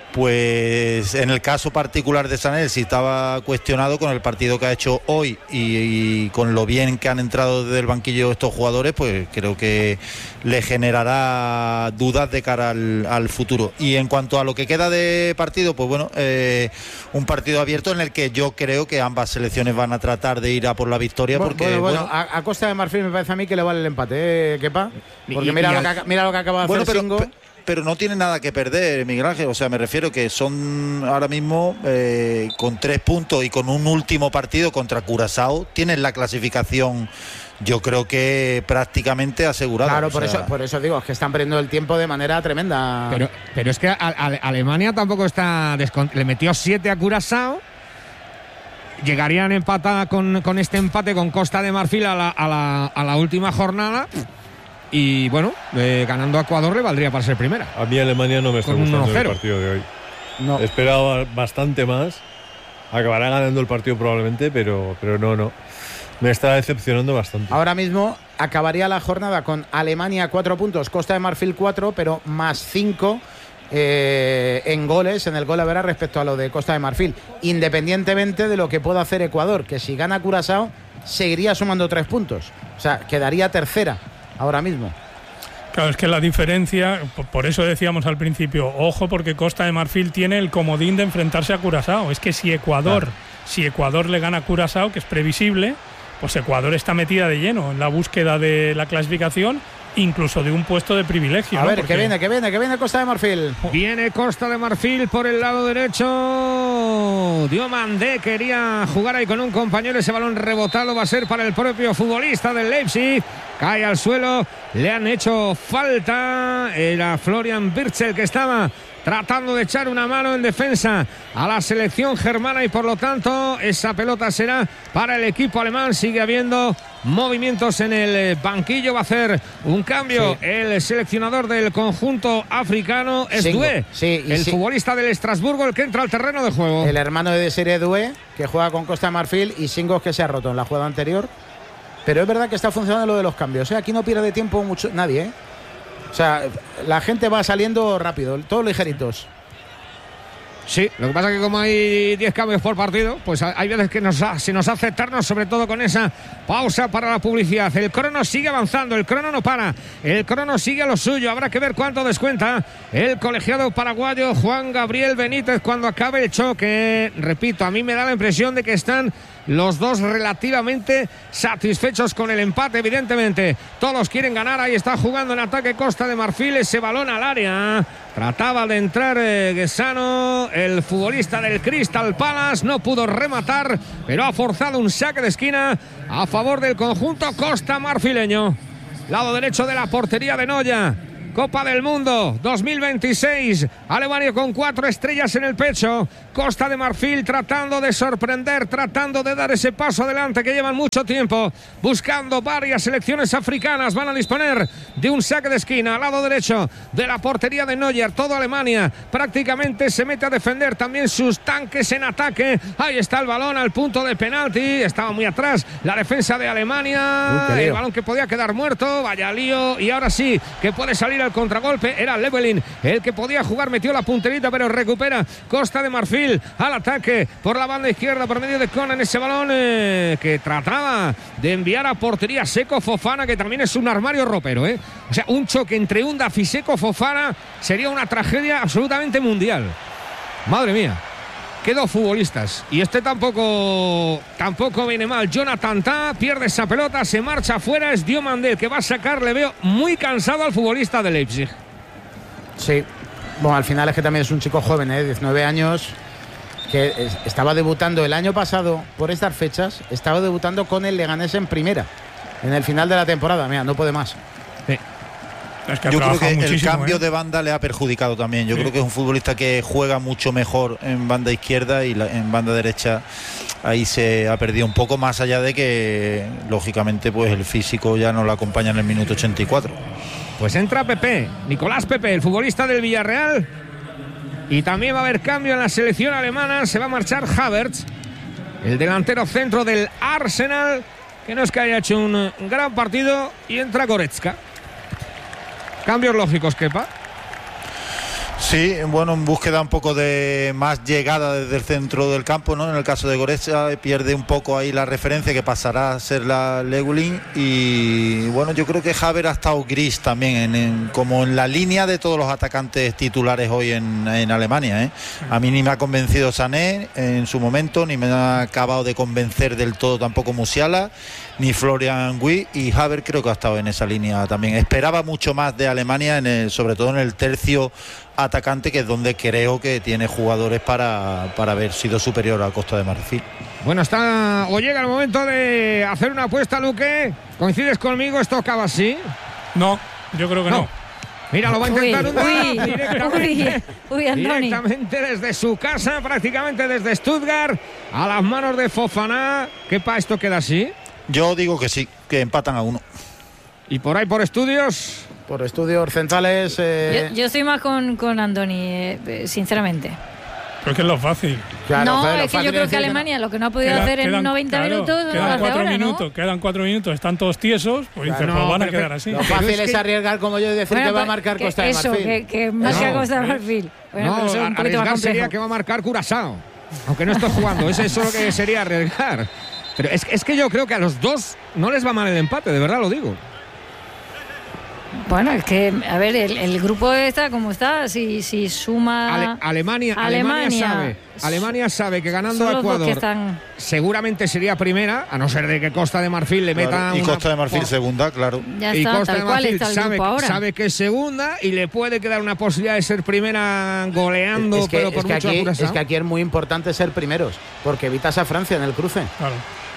B: pues en el caso particular de Sané, si estaba cuestionado con el partido que ha hecho hoy y, y con lo bien que han entrado desde el banquillo estos jugadores, pues creo que le generará dudas de cara al, al futuro. Y en cuanto a lo que queda de partido, pues bueno, eh, un partido abierto en el que yo creo que ambas selecciones van a tratar de ir a por la victoria.
C: Bueno,
B: porque
C: bueno, bueno,
B: bueno,
C: a, a Costa de Marfil me parece a mí que le vale el empate, ¿eh, Kepa? Porque
B: Y-
C: mira,
B: y
C: lo que,
B: al-
C: ha- mira lo que acaba de
B: Bueno,
C: hacer
B: pero,
C: Singo.
B: pe- pero no tiene nada que perder, Miguel Ángel. O sea, me refiero que son ahora mismo eh, con tres puntos y con un último partido contra Curazao, tienen la clasificación, yo creo que prácticamente asegurada.
C: Claro,
B: O
C: por
B: sea,
C: eso, por eso digo, es que están perdiendo el tiempo de manera tremenda.
G: Pero, pero es que a, a- Alemania tampoco está descont- le metió siete a Curazao. Llegarían empatada con, con este empate con Costa de Marfil a la, a la, a la última jornada. Y bueno, eh, ganando a Ecuador le valdría para ser primera.
N: A mí Alemania no me está
G: Con un
N: gustando
G: uno
N: el
G: cero.
N: partido de hoy.
C: No.
N: Esperaba bastante más. Acabará ganando el partido probablemente, pero, pero no, no. Me está decepcionando bastante.
C: Ahora mismo acabaría la jornada con Alemania cuatro puntos, Costa de Marfil cuatro, pero más cinco eh, en goles, en el gol a ver respecto a lo de Costa de Marfil, independientemente de lo que pueda hacer Ecuador, que si gana Curazao seguiría sumando tres puntos, o sea, quedaría tercera ahora mismo.
A: Claro, es que la diferencia, por- por eso decíamos al principio, ojo, porque Costa de Marfil tiene el comodín de enfrentarse a Curazao. Es que si Ecuador,
N: Claro.
A: si Ecuador le gana a Curazao, que es previsible, pues Ecuador está metida de lleno en la búsqueda de la clasificación, incluso de un puesto de privilegio.
C: A
A: ¿no?
C: ver,
A: Porque-
C: que viene, que viene, que viene Costa de Marfil.
G: Viene Costa de Marfil por el lado derecho. Diomandé quería jugar ahí con un compañero. Ese balón rebotado va a ser para el propio futbolista del Leipzig. Cae al suelo. Le han hecho falta. Era Florian Wirtz el que estaba tratando de echar una mano en defensa a la selección germana, y por lo tanto esa pelota será para el equipo alemán. Sigue habiendo movimientos en el banquillo. Va a hacer un cambio
C: Sí.
G: el seleccionador del conjunto africano, es
C: Singo,
G: Doué,
C: sí, y
G: el
C: sí.
G: futbolista del Estrasburgo, el que entra al terreno de juego.
C: El hermano de Desiré Doué, que juega con Costa de Marfil, y Singos, que se ha roto en la jugada anterior. Pero es verdad que está funcionando lo de los cambios, ¿eh? Aquí no pierde tiempo mucho nadie, ¿eh? O sea, la gente va saliendo rápido, todos ligeritos.
G: Sí, lo que pasa es que como hay diez cambios por partido, pues hay veces que nos ha, se nos hace eterno, sobre todo con esa pausa para la publicidad. El crono sigue avanzando, el crono no para, el crono sigue a lo suyo. Habrá que ver cuánto descuenta el colegiado paraguayo Juan Gabriel Benítez cuando acabe el choque. Repito, a mí me da la impresión de que están los dos relativamente satisfechos con el empate, evidentemente. Todos quieren ganar, ahí está jugando en ataque Costa de Marfil, ese balón al área. Trataba de entrar eh, Guesano, el futbolista del Crystal Palace, no pudo rematar, pero ha forzado un saque de esquina a favor del conjunto costa marfileño. Lado derecho de la portería de Noya. Copa del Mundo dos mil veintiséis, Alemania con cuatro estrellas en el pecho, Costa de Marfil tratando de sorprender, tratando de dar ese paso adelante que llevan mucho tiempo, buscando varias selecciones africanas. Van a disponer de un saque de esquina al lado derecho de la portería de Neuer. Todo Alemania prácticamente se mete a defender también sus tanques en ataque. Ahí está el balón al punto de penalti, estaba muy atrás la defensa de Alemania,
C: Uy,
G: el balón que podía quedar muerto, vaya lío, y ahora sí que puede salir al contragolpe. Era Levelin el que podía jugar, metió la punterita, pero recupera Costa de Marfil al ataque por la banda izquierda por medio de Conan, ese balón eh, que trataba de enviar a portería Seko Fofana, que también es un armario ropero, ¿eh? O sea, un choque entre Undaf y Seko Fofana sería una tragedia absolutamente mundial. Madre mía, qué dos futbolistas. Y este tampoco tampoco viene mal. Jonathan Tah pierde esa pelota, se marcha afuera. Es Diomandé el que va a sacar. Le veo muy cansado al futbolista de Leipzig.
C: Sí, bueno, al final es que también es un chico joven, ¿eh? diecinueve años, que estaba debutando el año pasado por estas fechas, estaba debutando con el Leganés en primera, en el final de la temporada. Mira, no puede más.
G: Sí.
B: Es que yo creo que el cambio ¿eh? de banda le ha perjudicado también. Yo sí. creo que es un futbolista que juega mucho mejor en banda izquierda y la, en banda derecha ahí se ha perdido un poco, más allá de que lógicamente pues el físico ya no lo acompaña en el minuto ochenta y cuatro.
G: Pues entra Pepe, Nicolás Pepe, el futbolista del Villarreal, y también va a haber cambio en la selección alemana. Se va a marchar Havertz, el delantero centro del Arsenal, que no es que haya hecho un gran partido, y entra Goretzka. Cambios lógicos, Kepa.
B: Sí, bueno, en búsqueda un poco de más llegada desde el centro del campo, ¿no? En el caso de Goretzka pierde un poco ahí la referencia, que pasará a ser la Levelin. Y bueno, yo creo que Havertz ha estado gris también, en, en, como en la línea de todos los atacantes titulares hoy en, en Alemania, ¿eh? A mí ni me ha convencido Sané en su momento, ni me ha acabado de convencer del todo tampoco Musiala, ni Florian Wirtz, y Havertz creo que ha estado en esa línea también. Esperaba mucho más de Alemania, en el, sobre todo en el tercio atacante, que es donde creo que tiene jugadores para, para haber sido superior a Costa de Marfil.
G: Bueno, está o llega el momento de hacer una apuesta, Luque. ¿Coincides conmigo? ¿Esto acaba así?
A: No, yo creo que no. no.
G: Mira, lo va a intentar un
H: uy, directamente, uy, uy,
G: directamente desde su casa, prácticamente desde Stuttgart, a las manos de Fofana. ¿Qué pa' esto queda así?
B: Yo digo que sí, que empatan a uno.
G: ¿Y por ahí por estudios?
C: Por estudios centrales. Eh...
H: Yo, yo estoy más con, con Andoni, eh, sinceramente.
A: Pero es que es lo fácil.
H: Claro, no, claro, es que yo creo que Alemania lo que no ha podido
A: queda,
H: hacer en
A: quedan,
H: noventa
A: claro,
H: minutos
A: quedan
H: hace
A: cuatro
H: ahora,
A: minutos,
H: ¿no?
A: quedan cuatro minutos, están todos tiesos, pues,
C: claro,
A: dice,
C: no,
A: pues van a
C: pero,
A: quedar así.
C: Lo fácil es,
H: es que,
C: arriesgar, como yo, y decir bueno, que va a marcar
H: que
C: Costa de
H: eso,
C: Marfil.
H: Que, que marca
G: no,
H: Costa de Marfil. Bueno,
G: no,
H: pero un
G: arriesgar sería que va a marcar Curazao, aunque no esté jugando. Eso es lo que sería arriesgar. Pero es, es que yo creo que a los dos no les va mal el empate, de verdad lo digo.
H: Bueno, es que, a ver, el, el grupo está como está, si, si suma...
G: Ale, Alemania, Alemania, Alemania sabe Alemania sabe que ganando a Ecuador están... seguramente sería primera, a no ser de que Costa de Marfil le meta
B: claro, y
G: una...
B: Costa de Marfil oh. segunda, claro.
H: Ya
G: y
H: está,
G: Costa
H: tal
G: de
H: cual
G: Marfil
H: está el
G: sabe,
H: grupo ahora.
G: sabe que es segunda y le puede quedar una posibilidad de ser primera goleando,
C: es que,
G: pero por
C: es que
G: mucho
C: aquí,
G: Curazao.
C: Es que aquí es muy importante ser primeros, porque evitas a Francia en el cruce.
A: Claro.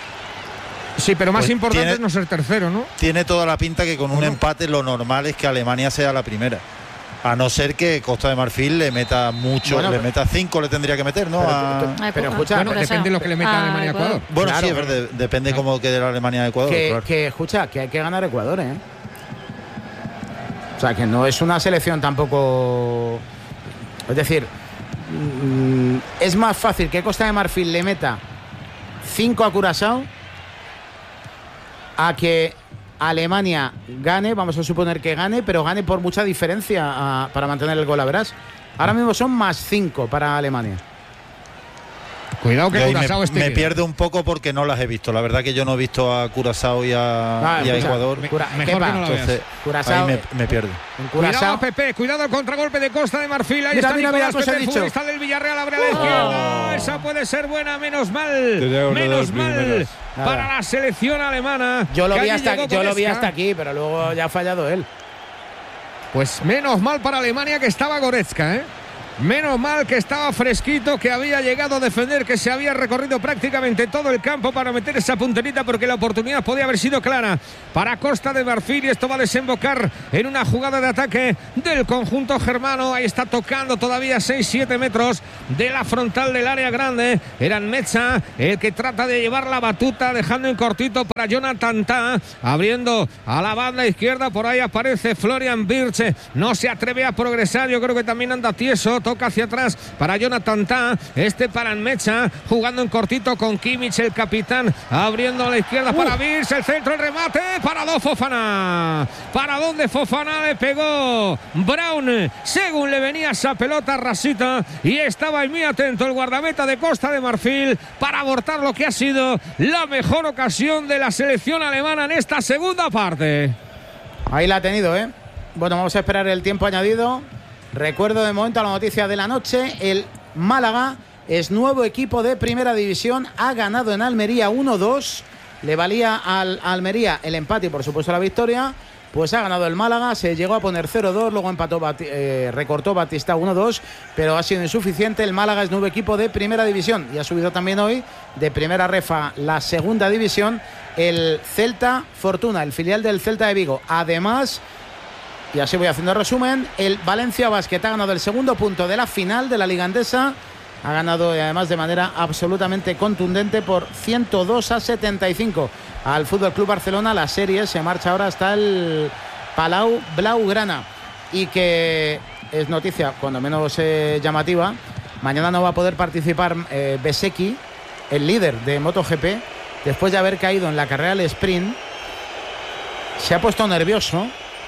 G: Sí, pero más pues importante tiene,
B: es
G: no ser tercero, ¿no?
B: Tiene toda la pinta que con un no? empate lo normal es que Alemania sea la primera. A no ser que Costa de Marfil le meta mucho, bueno, le meta cinco, le tendría que meter, ¿no?
C: Pero,
B: a...
C: pero, pero escucha,
G: bueno, depende de lo que le meta a Alemania a Ecuador.
B: Bueno,
C: claro,
B: sí, es verdad, depende claro. cómo quede la Alemania de Ecuador.
C: Que,
B: claro.
C: que, escucha, que hay que ganar Ecuador, ¿eh? O sea, que no es una selección tampoco... Es decir, mmm, es más fácil que Costa de Marfil le meta cinco a Curazao a que Alemania gane, vamos a suponer que gane, pero gane por mucha diferencia a, para mantener el gol a verás. Ahora mismo son más cinco para Alemania.
G: Cuidado que Curazao
B: me,
G: esté
B: me
G: bien.
B: pierdo un poco porque no las he visto. La verdad que yo no he visto a Curazao y a,
C: Ah,
B: y a
C: escucha,
B: Ecuador.
C: Cura-
G: Mejor
C: Kepa,
G: que no la veas.
B: Entonces,
C: Curazao,
B: ahí me, me pierdo.
C: en
G: Cuidado,
C: Curazao,
G: Pepe, cuidado el contragolpe de Costa de Marfil. Ahí
C: Mira,
G: está
C: mira, mira,
G: Nicolás
C: pues
G: Pepe,
C: he
G: el
C: dicho.
G: futbolista del Villarreal, abre a la izquierda. Esa puede ser buena, menos mal.
N: Tenía uno de
G: Menos
N: los
G: mal
N: primeros.
G: para la selección alemana.
C: yo lo
G: que
C: vi
G: allí
C: hasta
G: llegó
C: yo lo vi
G: Goretzka.
C: hasta aquí, pero luego ya ha fallado él.
G: Pues menos mal para Alemania que estaba Goretzka, ¿eh? Menos mal que estaba fresquito, que había llegado a defender, que se había recorrido prácticamente todo el campo para meter esa punterita, porque la oportunidad podía haber sido clara para Costa de Marfil, y esto va a desembocar en una jugada de ataque del conjunto germano. Ahí está tocando todavía seis siete metros de la frontal del área grande. Era Metza el que trata de llevar la batuta, dejando en cortito para Jonathan Tah, abriendo a la banda izquierda. Por ahí aparece Florian Wirtz, no se atreve a progresar, yo creo que también anda tieso. Toca hacia atrás para Jonathan Tah, este para Mecha, jugando en cortito con Kimmich, el capitán, abriendo a la izquierda uh. para Wirtz, el centro, el remate, para dos Fofana. ¿Para dónde Fofana? Le pegó Braun, según le venía esa pelota rasita, y estaba ahí muy atento el guardameta de Costa de Marfil para abortar lo que ha sido la mejor ocasión de la selección alemana en esta segunda parte.
C: Ahí la ha tenido, ¿eh? Bueno, vamos a esperar el tiempo añadido. Recuerdo de momento la noticia de la noche. El Málaga es nuevo equipo de primera división. Ha ganado en Almería uno dos. Le valía al Almería el empate y por supuesto la victoria. Pues ha ganado el Málaga. Se llegó a poner cero dos. Luego empató, eh, recortó Batista uno dos. Pero ha sido insuficiente. El Málaga es nuevo equipo de primera división. Y ha subido también hoy de primera refa la segunda división el Celta Fortuna, el filial del Celta de Vigo. Además, y así voy haciendo resumen, el Valencia Basket ha ganado el segundo punto de la final de la Liga Endesa. Ha ganado, y además de manera absolutamente contundente, por ciento dos a setenta y cinco al F C Barcelona. La serie se marcha ahora hasta el Palau Blaugrana. Y que es noticia, cuando menos eh, llamativa, mañana no va a poder participar eh, Bezzecchi, el líder de MotoGP, después de haber caído en la carrera al sprint. Se ha puesto nervioso.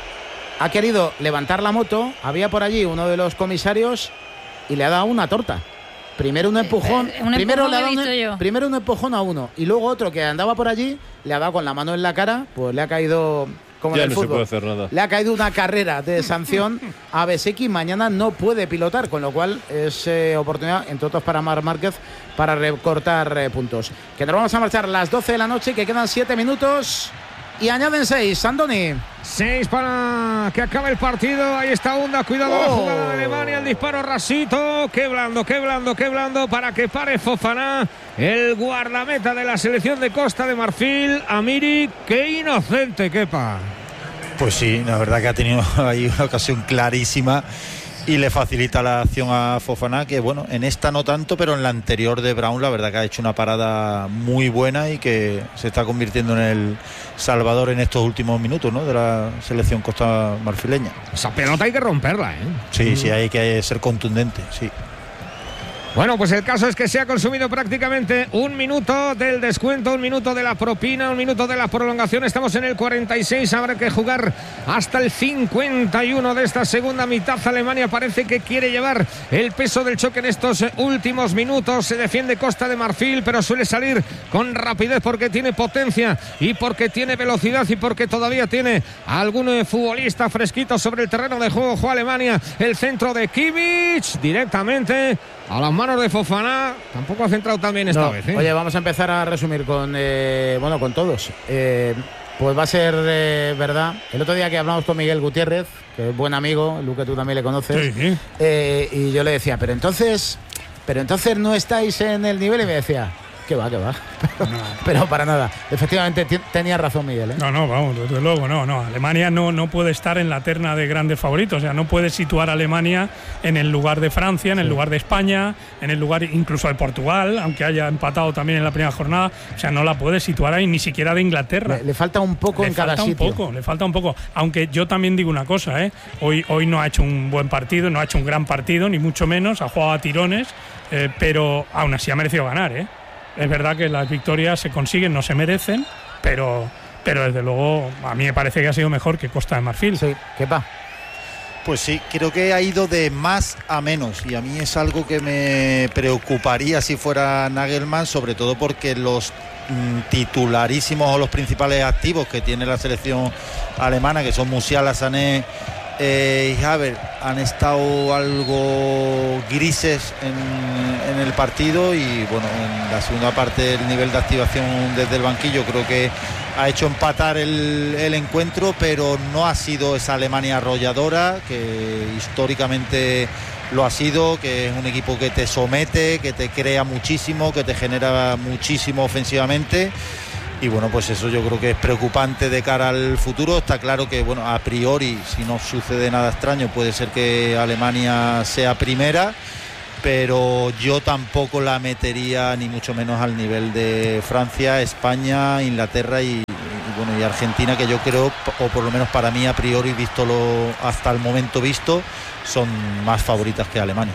C: Ha querido levantar la moto, había por allí uno de los comisarios y le ha dado una torta. Primero un empujón,
H: eh, un
C: primero,
H: empujón
C: le ha
H: he
C: dado
H: visto
C: un,
H: yo.
C: primero un empujón a uno y luego otro que andaba por allí le ha dado con la mano en la cara, pues le ha caído, como
N: Ya
C: en el
N: no se
C: fútbol,
N: puede hacer nada.
C: le ha caído una carrera de sanción a Bezzecchi. Mañana no puede pilotar, con lo cual es eh, oportunidad, entre otros para Marc Márquez, para recortar eh, puntos. Que nos vamos a marchar a las doce de la noche, que quedan siete minutos. Y añaden seis, Andoni.
G: Seis para que acabe el partido. Ahí está Hunda, cuidado oh. la jugada de Alemania, el disparo rasito. Qué blando, qué blando, qué blando para que pare Fofana, el guardameta de la selección de Costa de Marfil. Amiri, qué inocente, Kepa.
B: Pues sí, la verdad que ha tenido ahí una ocasión clarísima y le facilita la acción a Fofana, que bueno, en esta no tanto, pero en la anterior de Braun la verdad que ha hecho una parada muy buena y que se está convirtiendo en el salvador en estos últimos minutos, ¿no?, de la selección costa marfileña.
G: Esa pelota hay que romperla, ¿eh?
B: Sí, sí, hay que ser contundente, sí.
G: Bueno, pues el caso es que se ha consumido prácticamente un minuto del descuento, un minuto de la propina, un minuto de la prolongación. Estamos en el cuarenta y seis, habrá que jugar hasta el cincuenta y uno de esta segunda mitad. Alemania parece que quiere llevar el peso del choque en estos últimos minutos. Se defiende Costa de Marfil, pero suele salir con rapidez porque tiene potencia y porque tiene velocidad y porque todavía tiene algún futbolista fresquito sobre el terreno de juego. Juega Alemania, el centro de Kimmich directamente a las manos de Fofana. Tampoco ha centrado tan bien esta
C: no,
G: vez, ¿eh?
C: Oye, vamos a empezar a resumir con eh, bueno, con todos. Eh, pues va a ser eh, verdad. El otro día que hablamos con Miguel Gutiérrez, que es buen amigo, Luque, tú también le conoces,
A: sí.
C: eh, y yo le decía, pero entonces, pero entonces no estáis en el nivel, y me decía, que va, que va. Pero, no. pero para nada. Efectivamente, t- tenía razón Miguel, ¿eh?
A: No, no, vamos, desde luego, no, no. Alemania no, no puede estar en la terna de grandes favoritos. O sea, no puede situar a Alemania en el lugar de Francia, en el sí. lugar de España, en el lugar incluso de Portugal, aunque haya empatado también en la primera jornada. O sea, no la puede situar ahí, ni siquiera de Inglaterra.
C: Le, le falta un poco
A: le
C: en cada sitio.
A: Le falta un poco, le falta un poco. Aunque yo también digo una cosa, ¿eh? Hoy, hoy no ha hecho un buen partido, no ha hecho un gran partido, ni mucho menos. Ha jugado a tirones, eh, pero aún así ha merecido ganar, ¿eh? Es verdad que las victorias se consiguen, no se merecen, pero, pero desde luego a mí me parece que ha sido mejor que Costa de Marfil.
C: Sí, ¿qué pasa?
B: Pues sí, creo que ha ido de más a menos y a mí es algo que me preocuparía si fuera Nagelsmann, sobre todo porque los mm, titularísimos o los principales activos que tiene la selección alemana, que son Musiala, Sané eh, y Havertz, han estado algo grises en, en el partido y bueno, en la segunda parte el nivel de activación desde el banquillo creo que ha hecho empatar el, el encuentro, pero no ha sido esa Alemania arrolladora que históricamente lo ha sido, que es un equipo que te somete, que te crea muchísimo, que te genera muchísimo ofensivamente. Y bueno, pues eso yo creo que es preocupante de cara al futuro. Está claro que, bueno, a priori, si no sucede nada extraño, puede ser que Alemania sea primera, pero yo tampoco la metería ni mucho menos al nivel de Francia, España, Inglaterra y, y bueno y Argentina, que yo creo, o por lo menos para mí a priori, visto lo hasta el momento visto, son más favoritas que Alemania.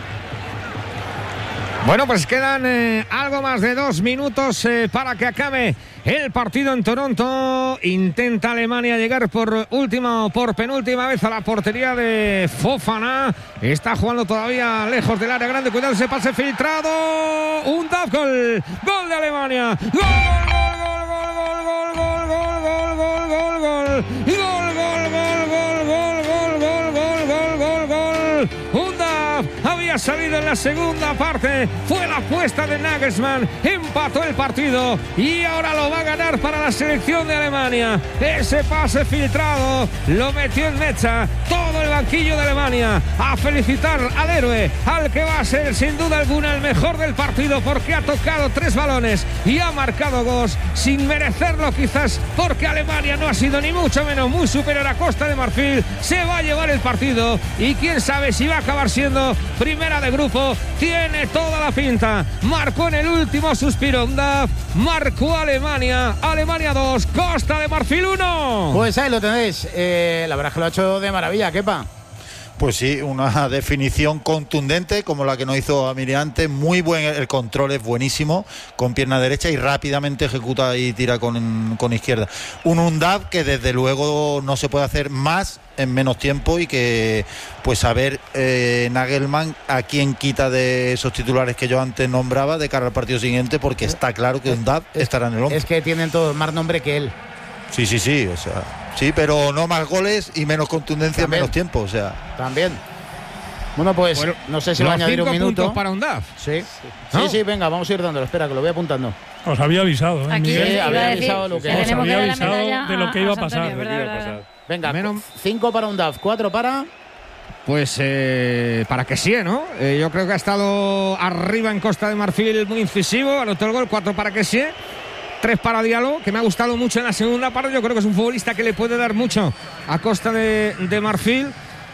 G: Bueno, pues quedan eh, algo más de dos minutos eh, para que acabe el partido en Toronto. Intenta Alemania llegar por última o por penúltima vez a la portería de Fofana. Está jugando todavía lejos del área grande. Cuidado ese pase filtrado. Un tap, gol. Gol de Alemania. Gol, gol, gol, gol, gol, gol, gol, gol, gol, gol, gol. Gol, gol, gol, gol, gol, gol, gol, gol, gol, gol, gol. Un tap. Había salido en la segunda parte. Fue la apuesta de Nagelsmann. Empató el partido y ahora lo va a ganar para la selección de Alemania. Ese pase filtrado lo metió en mecha todo el banquillo de Alemania. A felicitar al héroe, al que va a ser sin duda alguna el mejor del partido, porque ha tocado tres balones y ha marcado dos sin merecerlo quizás, porque Alemania no ha sido ni mucho menos muy superior a Costa de Marfil. Se va a llevar el partido y quién sabe si va a acabar siendo primera de grupo. Tiene toda la pinta. Marcó en el último suspiro Undaf. Marcó Alemania. Alemania dos, Costa de Marfil uno.
C: Pues ahí lo tenéis. Eh, la verdad es que lo ha hecho de maravilla, Kepa.
B: Pues sí, una definición contundente como la que nos hizo Amiri antes. Muy buen, el control es buenísimo, con pierna derecha y rápidamente ejecuta y tira con, con izquierda. Un Undaf que desde luego no se puede hacer más en menos tiempo y que pues a ver eh, Nagelsmann a quién quita de esos titulares que yo antes nombraba de cara al partido siguiente, porque está claro que Undaf estará en el hombro.
C: Es que tienen todos más nombre que él.
B: Sí, sí, sí, o sea, sí, pero no más goles y menos contundencia en menos tiempo, o sea.
C: También. Bueno, pues bueno, no sé si va a añadir un minuto
G: para Undaf.
C: Sí. ¿No? Sí, sí, venga, vamos a ir dándolo. Espera, que lo voy apuntando.
A: Os había avisado, ¿eh?
C: Aquí
A: Miguel,
C: sí, había
H: decir,
C: avisado lo que
A: os había avisado de lo que iba a pasar.
H: Antonio, verdad, verdad, verdad.
C: Venga, menos cinco para Undaf, cuatro para.
G: Pues eh, para que sí, ¿no? Eh, yo creo que ha estado arriba en Costa de Marfil muy incisivo, anotó el gol, cuatro para que sí. Tres para Diallo, que me ha gustado mucho en la segunda parte. Yo creo que es un futbolista que le puede dar mucho a Costa de, de Marfil.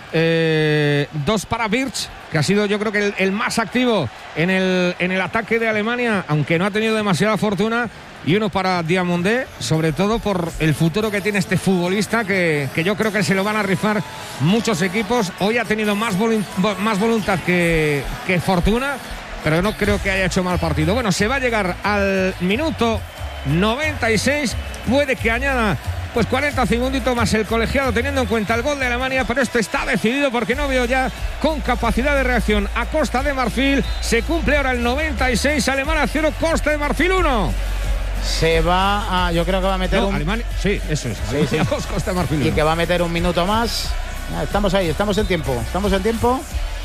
G: Eh, dos para Wirtz, que ha sido yo creo que el, el más activo en el, en el ataque de Alemania, aunque no ha tenido demasiada fortuna. Y uno para Diamondé, sobre todo por el futuro que tiene este futbolista, que, que yo creo que se lo van a rifar muchos equipos. Hoy ha tenido más, volu- más voluntad que, que fortuna, pero no creo que haya hecho mal partido. Bueno, se va a llegar al minuto noventa y seis, puede que añada pues cuarenta segunditos más el colegiado, teniendo en cuenta el gol de Alemania, pero esto está decidido porque no veo ya con capacidad de reacción a Costa de Marfil. Se cumple ahora el noventa y seis, Alemania cero, Costa de Marfil uno.
C: Se va a, yo creo que va a meter
G: no,
C: un
G: Alemania, sí, eso es,
C: sí, sí.
G: Costa de Marfil
C: y que va a meter un minuto más. Estamos ahí, estamos en tiempo, estamos en tiempo.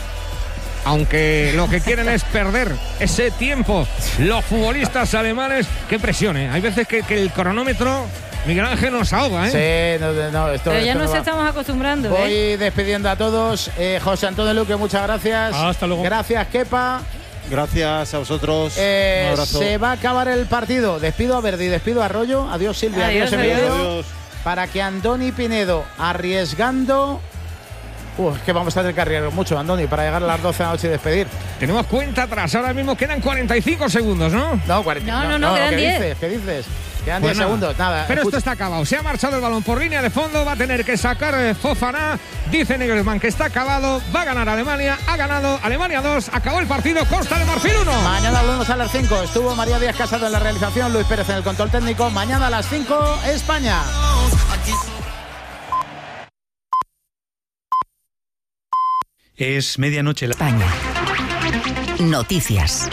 G: Aunque lo que quieren es perder ese tiempo los futbolistas alemanes. Qué presión, ¿eh? Hay veces que, que el cronómetro, Miguel Ángel, nos ahoga, ¿eh?
C: Sí, no, no, esto,
H: pero ya
C: esto
H: nos
C: no
H: estamos acostumbrando.
C: Voy
H: ¿eh?
C: despidiendo a todos. Eh, José Antonio Luque, muchas gracias.
A: Hasta luego.
C: Gracias, Kepa.
B: Gracias a vosotros.
C: Eh,
B: Un abrazo.
C: Se va a acabar el partido. Despido a Verdi, despido a Arroyo. Adiós, Silvia. Adiós,
H: Adiós,
C: Emilio.
H: adiós.
C: Para que Andoni Pinedo, arriesgando. Uf, es que vamos a tener que arriesgar mucho, Andoni, para llegar a las doce de la noche y despedir.
G: Tenemos cuenta atrás, ahora mismo quedan cuarenta y cinco segundos, ¿no?
C: No, cuarenta,
H: no, no, no, quedan
C: ¿qué
H: diez.
C: dices? ¿Qué dices? Quedan
G: Pues
C: diez
G: nada.
C: segundos, nada.
G: Pero
C: escucha.
G: esto está acabado. Se ha marchado el balón por línea de fondo. Va a tener que sacar eh, Fofana. Dice Nagelsmann que está acabado. Va a ganar Alemania. Ha ganado Alemania dos. Acabó el partido. Costa de Marfil uno.
C: Mañana volvemos a las cinco. Estuvo María Díaz Casado en la realización, Luis Pérez en el control técnico. Mañana a las cinco, España.
O: Es medianoche. La...
P: España. Noticias.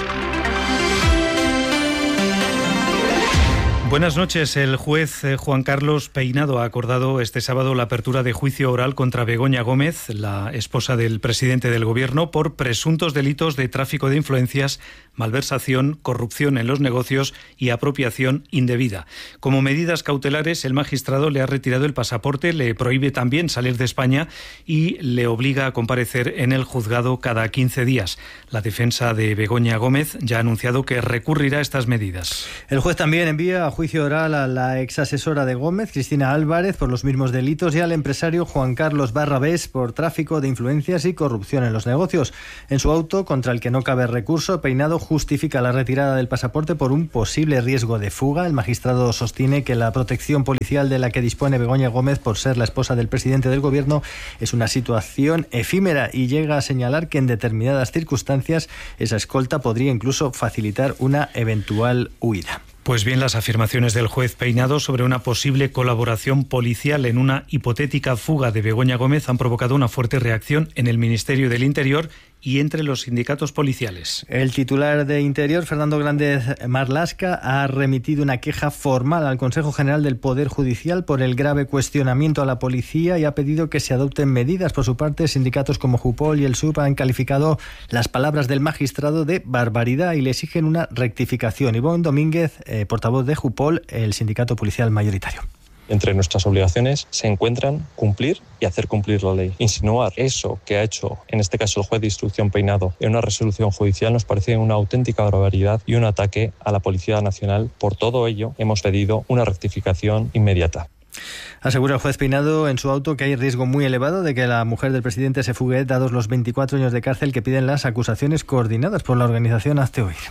O: Buenas noches. El juez Juan Carlos Peinado ha acordado este sábado la apertura de juicio oral contra Begoña Gómez, la esposa del presidente del Gobierno, por presuntos delitos de tráfico de influencias, malversación, corrupción en los negocios y apropiación indebida. Como medidas cautelares, el magistrado le ha retirado el pasaporte, le prohíbe también salir de España y le obliga a comparecer en el juzgado cada quince días. La defensa de Begoña Gómez ya ha anunciado que recurrirá a estas medidas.
Q: El juez también envía a juicio oral a la exasesora de Gómez, Cristina Álvarez, por los mismos delitos y al empresario Juan Carlos Barrabés por tráfico de influencias y corrupción en los negocios. En su auto, contra el que no cabe recurso, Peinado justifica la retirada del pasaporte por un posible riesgo de fuga. El magistrado sostiene que la protección policial de la que dispone Begoña Gómez por ser la esposa del presidente del Gobierno es una situación efímera y llega a señalar que en determinadas circunstancias esa escolta podría incluso facilitar una eventual huida.
O: Pues bien, las afirmaciones del juez Peinado sobre una posible colaboración policial en una hipotética fuga de Begoña Gómez han provocado una fuerte reacción en el Ministerio del Interior y entre los sindicatos policiales.
Q: El titular de Interior, Fernando Grande Marlasca, ha remitido una queja formal al Consejo General del Poder Judicial por el grave cuestionamiento a la policía y ha pedido que se adopten medidas. Por su parte, sindicatos como Jupol y el S U P han calificado las palabras del magistrado de barbaridad y le exigen una rectificación. Ivonne Domínguez, eh, portavoz de Jupol, el sindicato policial mayoritario.
R: Entre nuestras obligaciones se encuentran cumplir y hacer cumplir la ley. Insinuar eso que ha hecho, en este caso el juez de instrucción Peinado, en una resolución judicial nos parece una auténtica barbaridad y un ataque a la Policía Nacional. Por todo ello, hemos pedido una rectificación inmediata.
Q: Asegura el juez Peinado en su auto que hay riesgo muy elevado de que la mujer del presidente se fugue, dados los veinticuatro años de cárcel que piden las acusaciones coordinadas por la organización Hazte Oír.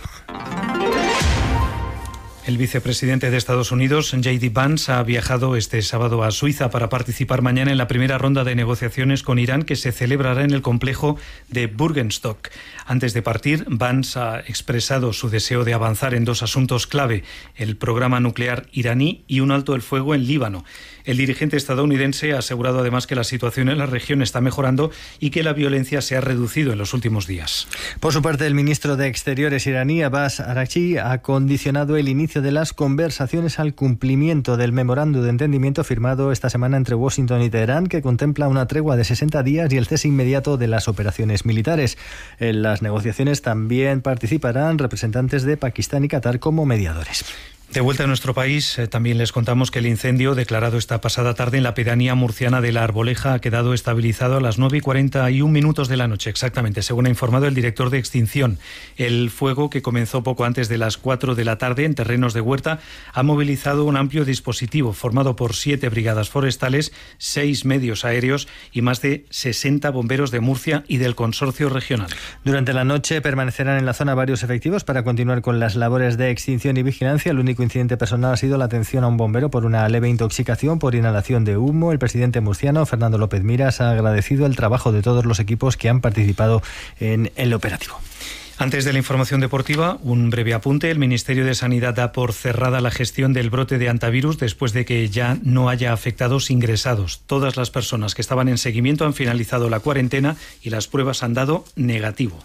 O: El vicepresidente de Estados Unidos, J D Vance, ha viajado este sábado a Suiza para participar mañana en la primera ronda de negociaciones con Irán que se celebrará en el complejo de Burgenstock. Antes de partir, Vance ha expresado su deseo de avanzar en dos asuntos clave: el programa nuclear iraní y un alto el fuego en Líbano. El dirigente estadounidense ha asegurado además que la situación en la región está mejorando y que la violencia se ha reducido en los últimos días.
Q: Por su parte, el ministro de Exteriores iraní, Abbas Araghchi, ha condicionado el inicio de las conversaciones al cumplimiento del memorando de entendimiento firmado esta semana entre Washington y Teherán, que contempla una tregua de sesenta días y el cese inmediato de las operaciones militares. En las negociaciones también participarán representantes de Pakistán y Qatar como mediadores.
O: De vuelta a nuestro país, eh, también les contamos que el incendio declarado esta pasada tarde en la pedanía murciana de La Arboleja ha quedado estabilizado a las nueve y cuarenta y un minutos de la noche, exactamente, según ha informado el director de extinción. El fuego, que comenzó poco antes de las cuatro de la tarde en terrenos de huerta, ha movilizado un amplio dispositivo formado por siete brigadas forestales, seis medios aéreos y más de sesenta bomberos de Murcia y del consorcio regional.
Q: Durante la noche permanecerán en la zona varios efectivos para continuar con las labores de extinción y vigilancia. El único incidente personal ha sido la atención a un bombero por una leve intoxicación por inhalación de humo. El presidente murciano, Fernando López Miras, ha agradecido el trabajo de todos los equipos que han participado en el operativo.
O: Antes de la información deportiva, un breve apunte. El Ministerio de Sanidad da por cerrada la gestión del brote de antivirus después de que ya no haya afectados ingresados. Todas las personas que estaban en seguimiento han finalizado la cuarentena y las pruebas han dado negativo.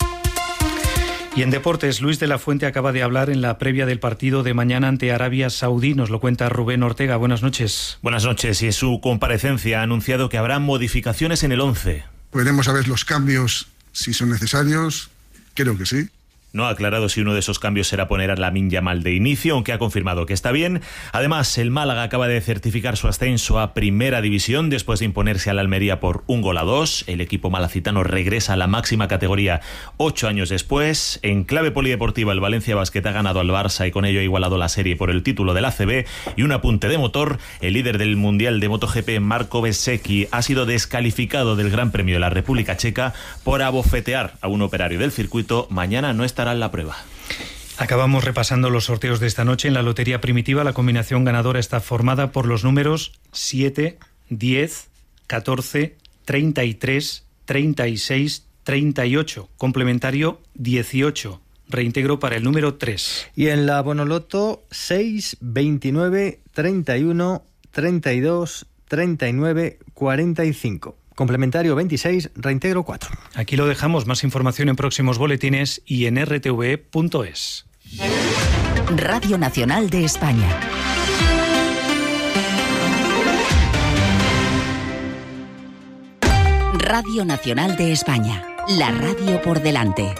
O: Y en deportes, Luis de la Fuente acaba de hablar en la previa del partido de mañana ante Arabia Saudí. Nos lo cuenta Rubén Ortega. Buenas noches.
S: Buenas noches. Y en su comparecencia ha anunciado que habrá modificaciones en el once.
J: Podremos saber los cambios si son necesarios. Creo que sí.
S: No ha aclarado si uno de esos cambios será poner a Lamine Yamal de inicio, aunque ha confirmado que está bien. Además, el Málaga acaba de certificar su ascenso a Primera División después de imponerse al Almería por un gol a dos. El equipo malacitano regresa a la máxima categoría ocho años después. En clave polideportiva, el Valencia Basket ha ganado al Barça y con ello ha igualado la serie por el título del A C B. Y un apunte de motor: el líder del Mundial de MotoGP, Marco Bezzecchi, ha sido descalificado del Gran Premio de la República Checa por abofetear a un operario del circuito. Mañana no estará en la prueba.
O: Acabamos repasando los sorteos de esta noche. En la lotería primitiva, la combinación ganadora está formada por los números siete, diez, catorce, treinta y tres, treinta y seis, treinta y ocho. Complementario dieciocho. Reintegro para el número tres.
Q: Y en la Bonoloto, seis, veintinueve, treinta y uno, treinta y dos, treinta y nueve, cuarenta y cinco. Complementario veintiséis, reintegro cuatro.
O: Aquí lo dejamos. Más información en próximos boletines y en r t v punto es.
P: Radio Nacional de España. Radio Nacional de España. La radio por delante.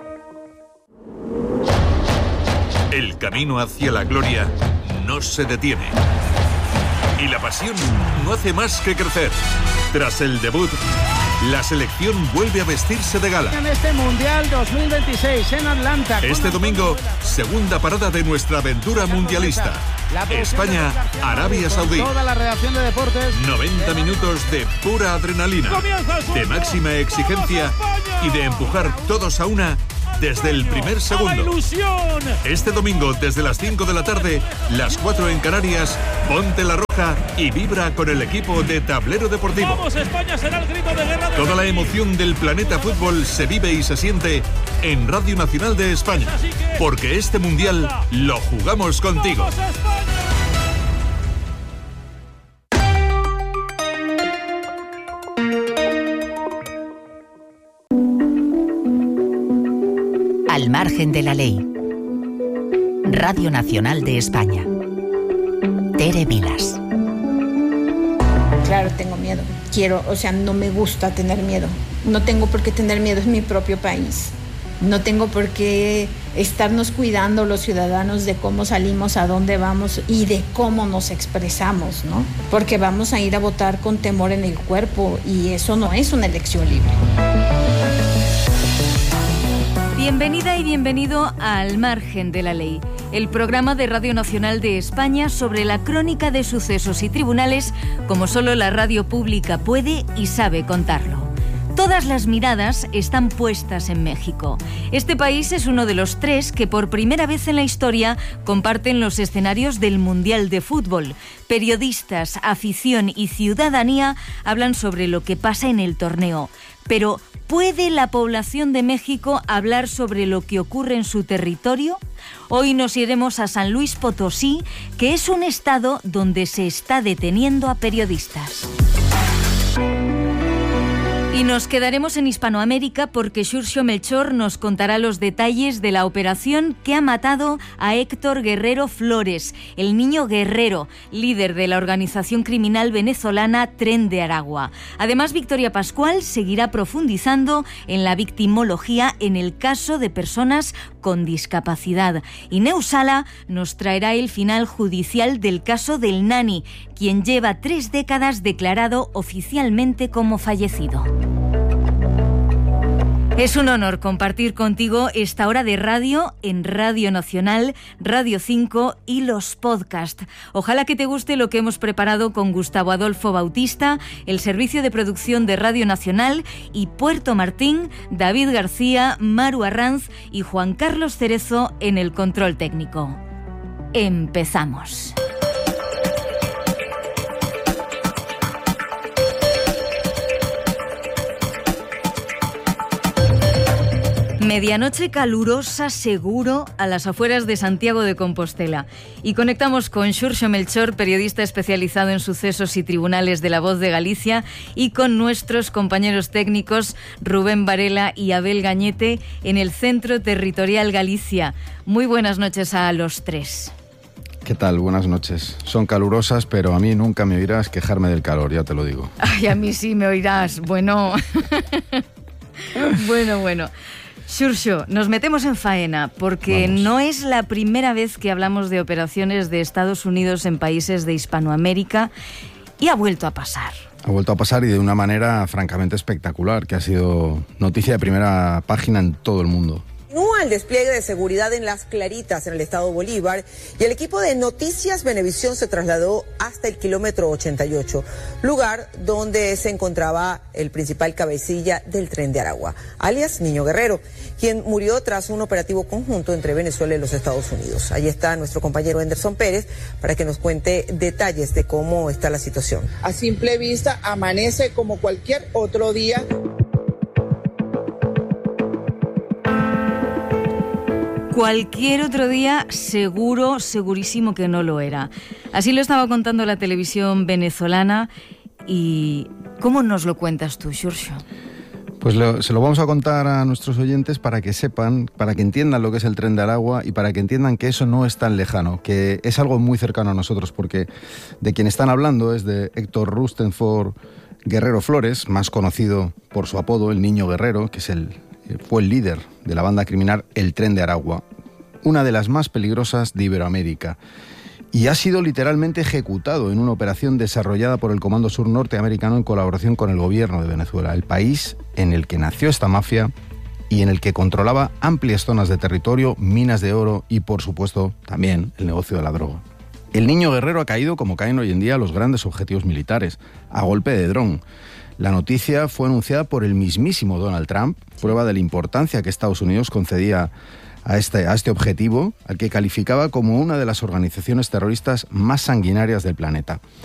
T: El camino hacia la gloria no se detiene. Y la pasión no hace más que crecer. Tras el debut, la selección vuelve a vestirse de gala.
C: En este Mundial dos mil veintiséis en Atlanta.
T: Este domingo, segunda parada de nuestra aventura mundialista. España, Arabia Saudí.
C: Toda la redacción de deportes.
T: noventa minutos de pura adrenalina, de máxima exigencia y de empujar todos a una desde el primer segundo. Este domingo, desde las cinco de la tarde, las cuatro en Canarias, ponte la roja y vibra con el equipo de Tablero Deportivo.
A: Vamos, España, será el grito de guerra de
T: Toda la emoción del planeta fútbol se vive y se siente en Radio Nacional de España, porque este mundial lo jugamos contigo.
P: Al margen de la ley. Radio Nacional de España. Tere Vilas.
U: Claro, tengo miedo. Quiero, o sea, no me gusta tener miedo. No tengo por qué tener miedo, es mi propio país. No tengo por qué estarnos cuidando los ciudadanos de cómo salimos, a dónde vamos y de cómo nos expresamos, ¿no? Porque vamos a ir a votar con temor en el cuerpo y eso no es una elección libre.
V: Bienvenida y bienvenido a Al margen de la ley, el programa de Radio Nacional de España sobre la crónica de sucesos y tribunales como solo la radio pública puede y sabe contarlo. Todas las miradas están puestas en México. Este país es uno de los tres que por primera vez en la historia comparten los escenarios del Mundial de Fútbol. Periodistas, afición y ciudadanía hablan sobre lo que pasa en el torneo. Pero, ¿puede la población de México hablar sobre lo que ocurre en su territorio? Hoy nos iremos a San Luis Potosí, que es un estado donde se está deteniendo a periodistas. Y nos quedaremos en Hispanoamérica porque Xurxo Melchor nos contará los detalles de la operación que ha matado a Héctor Guerrero Flores, el niño guerrero, líder de la organización criminal venezolana Tren de Aragua. Además, Victoria Pascual seguirá profundizando en la victimología en el caso de personas con discapacidad. Y Neusala nos traerá el final judicial del caso del Nani, quien lleva tres décadas declarado oficialmente como fallecido. Es un honor compartir contigo esta hora de radio en Radio Nacional, Radio cinco y los podcasts. Ojalá que te guste lo que hemos preparado con Gustavo Adolfo Bautista, el servicio de producción de Radio Nacional y Puerto Martín, David García, Maru Arranz y Juan Carlos Cerezo en el control técnico. Empezamos. Medianoche calurosa, seguro, a las afueras de Santiago de Compostela. Y conectamos con Xurxo Melchor, periodista especializado en sucesos y tribunales de La Voz de Galicia, y con nuestros compañeros técnicos Rubén Varela y Abel Gañete en el Centro Territorial Galicia. Muy buenas noches a los tres.
W: ¿Qué tal? Buenas noches. Son calurosas, pero a mí nunca me oirás quejarme del calor, ya te lo digo.
V: Ay, a mí sí me oirás. Bueno, bueno, bueno. Xurxo, nos metemos en faena porque Vamos. No es la primera vez que hablamos de operaciones de Estados Unidos en países de Hispanoamérica y ha vuelto a pasar.
W: Ha vuelto a pasar y de una manera francamente espectacular, que ha sido noticia de primera página en todo el mundo.
X: Continúa el despliegue de seguridad en Las Claritas, en el estado Bolívar, y el equipo de Noticias Venevisión se trasladó hasta el kilómetro ochenta y ocho, lugar donde se encontraba el principal cabecilla del Tren de Aragua, alias Niño Guerrero, quien murió tras un operativo conjunto entre Venezuela y los Estados Unidos. Ahí está nuestro compañero Anderson Pérez para que nos cuente detalles de cómo está la situación.
Y: A simple vista amanece como cualquier otro día.
V: Cualquier otro día, seguro, segurísimo que no lo era. Así lo estaba contando la televisión venezolana y ¿Cómo nos lo cuentas tú, Xurxo?
W: Pues lo, se lo vamos a contar a nuestros oyentes para que sepan, para que entiendan lo que es el Tren de Aragua y para que entiendan que eso no es tan lejano, que es algo muy cercano a nosotros, porque de quien están hablando es de Héctor Rustenford Guerrero Flores, más conocido por su apodo, el Niño Guerrero, que es el, fue el líder de la banda criminal El Tren de Aragua, una de las más peligrosas de Iberoamérica. Y ha sido literalmente ejecutado en una operación desarrollada por el Comando Sur norteamericano en colaboración con el gobierno de Venezuela, el país en el que nació esta mafia y en el que controlaba amplias zonas de territorio, minas de oro y, por supuesto, también el negocio de la droga. El Niño Guerrero ha caído como caen hoy en día los grandes objetivos militares, a golpe de dron. La noticia fue anunciada por el mismísimo Donald Trump, prueba de la importancia que Estados Unidos concedía a este, a este objetivo, al que calificaba como una de las organizaciones terroristas más sanguinarias del planeta.